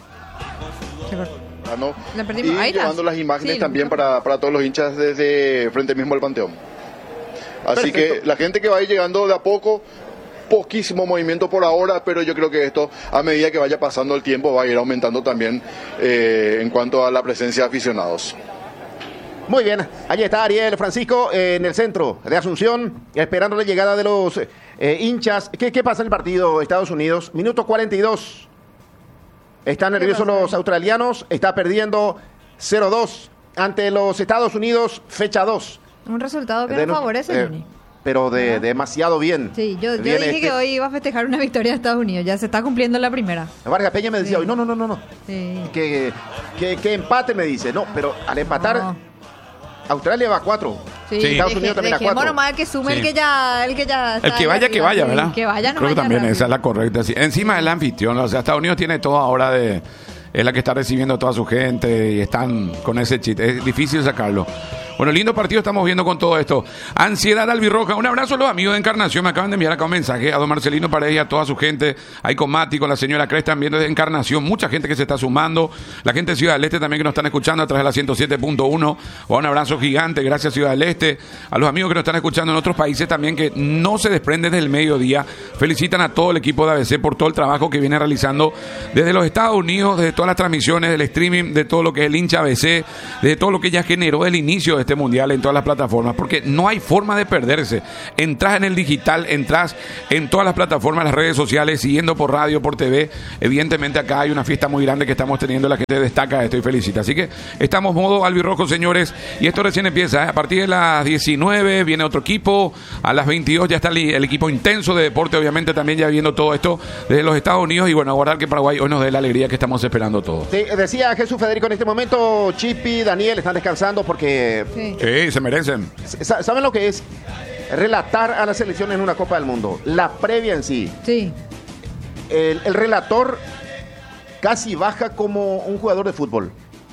Speaker 9: Ah, ¿no?
Speaker 2: La perdimos.
Speaker 9: Y
Speaker 2: Ahí está.
Speaker 9: llevando las imágenes
Speaker 2: Sí,
Speaker 9: también
Speaker 2: lo-
Speaker 9: para, para todos los hinchas desde frente mismo al Panteón. Así
Speaker 1: Perfecto.
Speaker 9: que la gente que va a ir llegando de a poco, poquísimo movimiento por ahora, pero yo creo que esto, a medida que vaya pasando el tiempo, va a ir aumentando también eh, en cuanto a la presencia de aficionados.
Speaker 1: Muy bien, allí está Ariel Francisco eh, en el centro de Asunción, esperando la llegada de los eh, hinchas. ¿Qué, ¿Qué pasa en el partido Estados Unidos? Minuto cuarenta y dos. Están nerviosos
Speaker 2: pasa?
Speaker 1: los australianos, está perdiendo cero dos ante los Estados Unidos, fecha dos.
Speaker 2: Un resultado que
Speaker 1: De
Speaker 2: nos
Speaker 1: no-
Speaker 2: favorece,
Speaker 1: eh,
Speaker 2: Johnny.
Speaker 1: pero de,
Speaker 2: Ajá.
Speaker 1: demasiado bien.
Speaker 2: Sí, yo, yo
Speaker 1: Viene
Speaker 2: dije
Speaker 1: este-
Speaker 2: que hoy iba a festejar una victoria de Estados Unidos. Ya se está cumpliendo la primera.
Speaker 1: Vargas Peña me decía
Speaker 2: Sí.
Speaker 1: hoy, no, no, no, no, no.
Speaker 2: Sí.
Speaker 1: Que, que, que empate me dice, no, pero al empatar,
Speaker 2: No.
Speaker 1: Australia va a cuatro.
Speaker 2: Sí,
Speaker 3: Sí.
Speaker 1: Estados
Speaker 2: deje-
Speaker 1: Unidos también a
Speaker 2: dejemos
Speaker 1: cuatro.
Speaker 2: nomás que sume
Speaker 3: Sí.
Speaker 2: el que ya, el que ya está
Speaker 3: El que
Speaker 2: ahí
Speaker 3: vaya, que
Speaker 2: arriba.
Speaker 3: vaya,
Speaker 2: Sí,
Speaker 3: ¿verdad?
Speaker 2: Que vaya, no
Speaker 3: Creo que
Speaker 2: vaya
Speaker 3: también
Speaker 2: rápido.
Speaker 3: esa es la correcta. Sí. Encima es la anfitrión, o sea, Estados Unidos tiene todo ahora de... Es la que está recibiendo a toda su gente y están con ese chiste. Es difícil sacarlo. Bueno, lindo partido estamos viendo con todo esto. Ansiedad albirroja. Un abrazo a los amigos de Encarnación. Me acaban de enviar acá un mensaje a don Marcelino Paredes y a toda su gente. Ahí con Mati, con la señora Cres también desde Encarnación. Mucha gente que se está sumando. La gente de Ciudad del Este también que nos están escuchando a través de la ciento siete punto uno. Un abrazo gigante. Gracias, Ciudad del Este. A los amigos que nos están escuchando en otros países también que no se desprenden del mediodía. Felicitan a todo el equipo de A B C por todo el trabajo que viene realizando desde los Estados Unidos, desde todas las transmisiones, del streaming, de todo lo que es el hincha A B C, desde todo lo que ya generó el inicio de este mundial en todas las plataformas, porque no hay forma de perderse. Entras en el digital, entras en todas las plataformas, las redes sociales, siguiendo por radio, por T V. Evidentemente acá hay una fiesta muy grande que estamos teniendo, la gente destaca esto y felicita. Así que estamos modo albirrojo, señores, y esto recién empieza, ¿eh? A partir de las diecinueve viene otro equipo, a las veintidós ya está el, el equipo intenso de deporte, obviamente también ya viendo todo esto desde los Estados Unidos, y bueno, aguardar que Paraguay hoy nos dé la alegría que estamos esperando todos.
Speaker 1: Sí, decía Jesús Federico en este momento, Chipi, Daniel están descansando porque...
Speaker 2: Sí.
Speaker 3: Sí, se merecen.
Speaker 1: ¿Saben lo que es relatar a la selección en una Copa del Mundo? La previa en sí.
Speaker 2: Sí.
Speaker 1: El, el relator casi baja como un jugador de fútbol.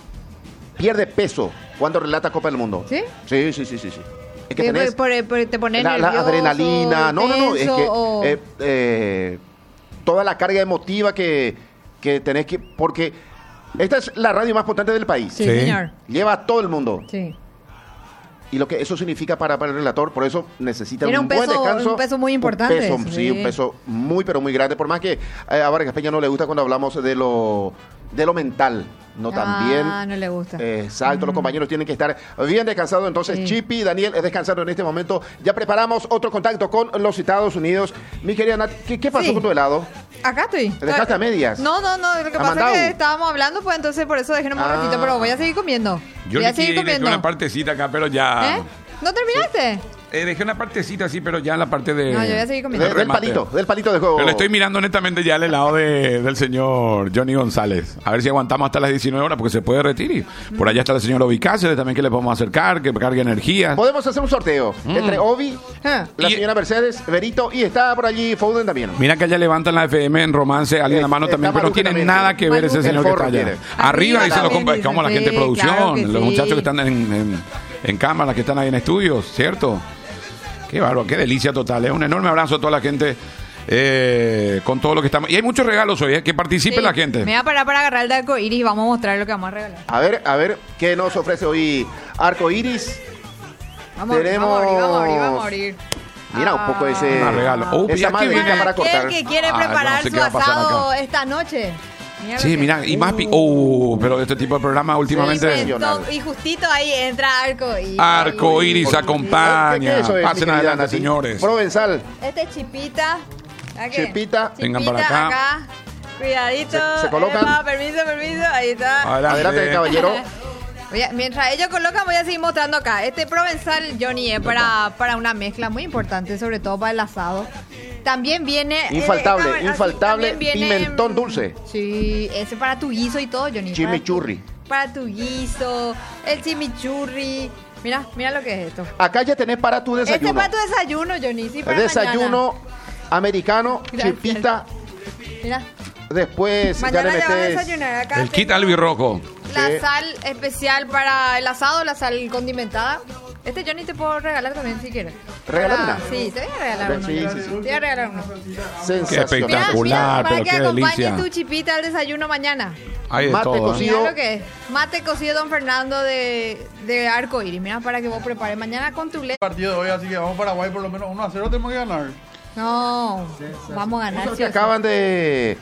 Speaker 1: Pierde peso cuando relata Copa del Mundo.
Speaker 2: ¿Sí?
Speaker 1: Sí, sí, sí, sí. sí. Es que
Speaker 2: ¿Qué,
Speaker 1: tenés
Speaker 2: por, por, por- te pones
Speaker 1: la, la
Speaker 2: nervioso,
Speaker 1: adrenalina. No, no, no. Es
Speaker 2: tenso,
Speaker 1: que
Speaker 2: o-
Speaker 1: eh, eh, toda la carga emotiva que, que tenés que... Porque esta es la radio más potente del país.
Speaker 2: Sí,
Speaker 3: Sí.
Speaker 2: señor.
Speaker 1: Lleva a todo el mundo.
Speaker 2: Sí.
Speaker 1: Y lo que eso significa para, para el relator, por eso necesita
Speaker 2: Tiene
Speaker 1: un,
Speaker 2: un
Speaker 1: buen
Speaker 2: peso-
Speaker 1: descanso.
Speaker 2: un peso muy importante,
Speaker 1: Un peso,
Speaker 2: sí.
Speaker 1: sí, un peso muy, pero muy grande. Por más que eh, a Vargas Peña no le gusta cuando hablamos de lo, de lo mental. No también.
Speaker 2: Ah, no le gusta.
Speaker 1: Eh, exacto, los compañeros tienen que estar bien descansados. Entonces,
Speaker 2: Sí.
Speaker 1: Chipi, Daniel, es descansando en este momento. Ya preparamos otro contacto con los Estados Unidos. Mi querida Nat, ¿qué, qué pasó
Speaker 2: Sí.
Speaker 1: con tu helado?
Speaker 2: Acá estoy.
Speaker 1: ¿Te dejaste a medias?
Speaker 2: No, no, no. Lo que
Speaker 1: ¿A
Speaker 2: pasa
Speaker 1: mandado?
Speaker 2: es que estábamos hablando, pues entonces por eso dejé un
Speaker 1: Ah.
Speaker 2: ratito, pero voy a seguir comiendo.
Speaker 3: Yo
Speaker 2: voy a
Speaker 3: le
Speaker 2: seguir
Speaker 3: dejé
Speaker 2: comiendo.
Speaker 3: una partecita acá, pero ya...
Speaker 2: ¿Eh? ¿No terminaste?
Speaker 3: Eh, dejé una partecita así, pero ya en la parte de...
Speaker 2: No, yo voy a seguir comiendo.
Speaker 1: De- del
Speaker 3: remate.
Speaker 1: palito, del palito de juego.
Speaker 3: Pero le estoy mirando netamente ya el helado de, del señor Johnny González. A ver si aguantamos hasta las diecinueve horas, porque se puede retirar. Por allá está el señor Obi Cáceres también, que le podemos acercar, que cargue energía.
Speaker 1: Podemos hacer un sorteo entre Obi,
Speaker 2: Ah.
Speaker 1: la
Speaker 3: Y-
Speaker 1: señora Mercedes, Berito, y está por allí Foden también.
Speaker 3: Mira que allá levantan la F M en romance, alguien en la mano
Speaker 1: Está
Speaker 3: también, pero no
Speaker 1: Maluque
Speaker 3: tiene
Speaker 1: también.
Speaker 3: nada que ver ese
Speaker 2: Maluque.
Speaker 3: señor que
Speaker 1: El
Speaker 3: está
Speaker 1: forro
Speaker 3: allá.
Speaker 1: quiere.
Speaker 3: Arriba,
Speaker 2: Arriba
Speaker 3: dicen los
Speaker 2: también
Speaker 3: compa-
Speaker 2: dicen,
Speaker 3: como la gente de
Speaker 2: sí,
Speaker 3: producción,
Speaker 2: claro que
Speaker 3: los
Speaker 2: sí.
Speaker 3: muchachos que están en, en, en cámaras, que están ahí en estudios, ¿cierto? Qué bárbaro, qué delicia total. ¿eh? Un enorme abrazo a toda la gente eh, con todo lo que estamos. Y hay muchos regalos hoy, ¿eh? Que participe
Speaker 2: Sí.
Speaker 3: la gente.
Speaker 2: Me voy a parar para agarrar el de arco iris y vamos a mostrar lo que vamos a regalar.
Speaker 1: A ver, a ver, ¿qué nos ofrece hoy Arco Iris?
Speaker 2: Vamos a abrir, vamos a abrir, vamos a abrir, vamos a abrir.
Speaker 1: Mira, un poco ese...
Speaker 3: Ah, regalo. Oh,
Speaker 1: esa
Speaker 3: ya que
Speaker 1: madriguita
Speaker 3: viene.
Speaker 1: para cortar.
Speaker 2: Aquel que quiere
Speaker 3: Ah, yo no
Speaker 2: preparar
Speaker 3: sé
Speaker 2: su
Speaker 3: qué va a pasar
Speaker 2: asado
Speaker 3: acá.
Speaker 2: esta noche. Mira lo
Speaker 3: Sí,
Speaker 2: que-
Speaker 3: mira, y más... pi- Oh, pero este tipo de programa últimamente...
Speaker 2: Sí, y justito ahí entra arco iris.
Speaker 3: Arco Iris acompaña.
Speaker 1: ¿Qué- qué eso es, mi
Speaker 3: Pasen
Speaker 1: querida
Speaker 3: adelante,
Speaker 1: Nati?
Speaker 3: señores.
Speaker 1: Provenzal.
Speaker 2: Este es chipita. ¿A qué?
Speaker 1: Chipita.
Speaker 3: Vengan para acá.
Speaker 2: Cuidadito.
Speaker 1: Se- se colocan.
Speaker 2: Epa, permiso, permiso. Ahí está.
Speaker 3: Adelante.
Speaker 1: Adelante, caballero.
Speaker 2: Voy a- mientras ellos colocan, voy a seguir mostrando acá. Este provenzal, Johnny, es para, para una mezcla muy importante, sobre todo para el asado. También viene... eh,
Speaker 1: Infaltable,
Speaker 2: esta- así,
Speaker 1: infaltable,
Speaker 2: también viene,
Speaker 1: pimentón dulce.
Speaker 2: Sí, ese para tu guiso y todo, Johnny.
Speaker 1: Chimichurri.
Speaker 2: Para tu, para tu guiso, el chimichurri. Mira, mira lo que es esto.
Speaker 1: Acá ya tenés para tu
Speaker 2: Este es
Speaker 1: desayuno.
Speaker 2: para tu desayuno, Johnny. Sí, para
Speaker 1: Desayuno americano,
Speaker 2: Gracias.
Speaker 1: chipita.
Speaker 2: mañana. Mira,
Speaker 1: Después ya
Speaker 2: mañana
Speaker 1: le
Speaker 2: ya van a
Speaker 1: metes...
Speaker 2: desayunar acá.
Speaker 3: El kit
Speaker 2: tengo
Speaker 3: albirrojo.
Speaker 2: La
Speaker 1: Sí.
Speaker 2: sal especial para el asado, la sal condimentada. Este Johnny te puedo regalar también si quieres.
Speaker 1: Regalármela.
Speaker 2: Para- Sí, te voy a regalar uno.
Speaker 1: Sí, sí, sí.
Speaker 2: Te voy a regalar uno.
Speaker 1: Sensacional.
Speaker 3: Qué
Speaker 2: Mira,
Speaker 3: espectacular.
Speaker 2: mira, para
Speaker 3: pero
Speaker 2: que
Speaker 3: qué
Speaker 2: acompañe
Speaker 3: delicia.
Speaker 2: tu chipita al desayuno mañana.
Speaker 3: Hay de
Speaker 1: Mate
Speaker 3: todo. ¿eh?
Speaker 1: cocido.
Speaker 2: Mira lo que es. Mate cocido Don Fernando de, de Arco Iris. Mira, para que vos prepares mañana con tu leche.
Speaker 10: Partido de hoy, así que vamos a Paraguay por lo menos uno a cero tenemos que ganar.
Speaker 2: No, vamos a ganar.
Speaker 1: Nosotros
Speaker 2: sí
Speaker 1: que
Speaker 2: o sí.
Speaker 1: acaban de,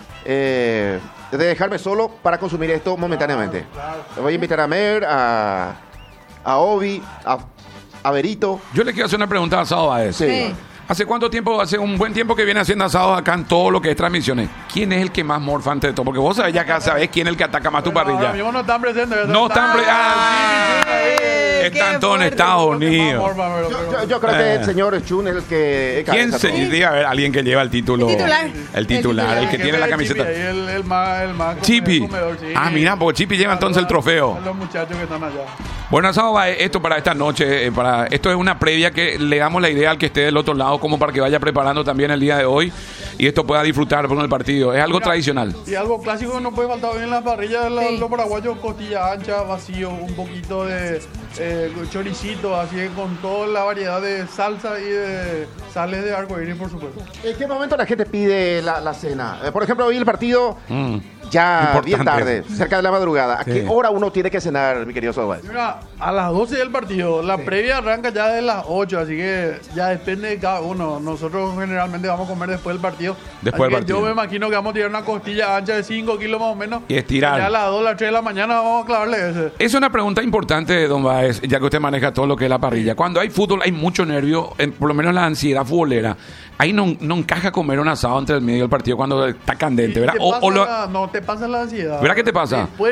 Speaker 1: eh, de dejarme solo para consumir esto momentáneamente. Le voy a invitar a Mer, a, a Obi, a, a Berito.
Speaker 3: Yo le quiero hacer una pregunta a Asado Baez.
Speaker 1: Sí.
Speaker 2: Sí.
Speaker 3: ¿Hace cuánto tiempo? Hace un buen tiempo que viene haciendo asados acá en todo lo que es transmisiones. ¿Quién es el que más morfa ante todo? Porque vos sabés ya acá sabés quién es el que ataca más tu
Speaker 10: Ahora
Speaker 3: parrilla.
Speaker 10: mismo no están presentes.
Speaker 3: No están pre- ¡Ah!
Speaker 2: Ay,
Speaker 3: Están
Speaker 2: qué
Speaker 3: todos en
Speaker 2: fuerte.
Speaker 3: Estados Unidos.
Speaker 1: Yo, yo- yo creo que
Speaker 3: Eh.
Speaker 1: el señor Chun es el que...
Speaker 3: ¿Quién
Speaker 1: encabeza
Speaker 3: se
Speaker 1: todo.
Speaker 3: diga? A ver, alguien que lleva el título.
Speaker 2: El titular.
Speaker 3: El titular, el que tiene la camiseta.
Speaker 10: Chipi, ahí el, el más, el más
Speaker 3: Chipi.
Speaker 10: comedor, sí.
Speaker 3: Ah, mira, porque Chipi lleva entonces el trofeo.
Speaker 10: A los muchachos que están allá.
Speaker 3: Bueno, Asado Baez, esto para esta noche, eh, para esto es una previa que le damos la idea al que esté del otro lado, como para que vaya preparando también el día de hoy y esto pueda disfrutar con el partido. Es algo
Speaker 10: Mira,
Speaker 3: tradicional.
Speaker 10: Y algo clásico que no puede faltar hoy en la parrilla de la-
Speaker 2: Sí.
Speaker 10: los paraguayos, costilla ancha, vacío, un poquito de, eh, choricito, así que con toda la variedad de salsa y de sales de arcoíris, por supuesto.
Speaker 1: ¿En qué momento la gente pide la, la cena? Eh, por ejemplo, hoy el partido
Speaker 3: Mm.
Speaker 1: ya
Speaker 3: Importante.
Speaker 1: bien tarde, cerca de la madrugada. ¿A
Speaker 3: Sí.
Speaker 1: qué hora uno tiene que cenar, mi querido Soba?
Speaker 10: Mira, a las doce del partido, la previa arranca ya de las ocho, así que ya depende de cada uno. Nosotros generalmente vamos a comer después del partido.
Speaker 3: Después
Speaker 10: Así
Speaker 3: del
Speaker 10: que
Speaker 3: partido.
Speaker 10: Yo me imagino que vamos a tirar una costilla ancha de cinco kilos más o menos.
Speaker 3: Y estirar.
Speaker 10: Ya a las dos, a las tres de la mañana vamos a clavarle ese.
Speaker 3: Es una pregunta importante, don Baez, ya que usted maneja todo lo que es la parrilla. Cuando hay fútbol hay mucho nervio, en- por lo menos la ansiedad futbolera. Ahí no, no encaja comer un asado entre el medio del partido cuando está candente,
Speaker 10: Y
Speaker 3: ¿verdad?
Speaker 10: te
Speaker 3: O,
Speaker 10: pasa
Speaker 3: o lo-
Speaker 10: la- no, te pasa la ansiedad.
Speaker 3: ¿Verdad qué te pasa?
Speaker 10: Después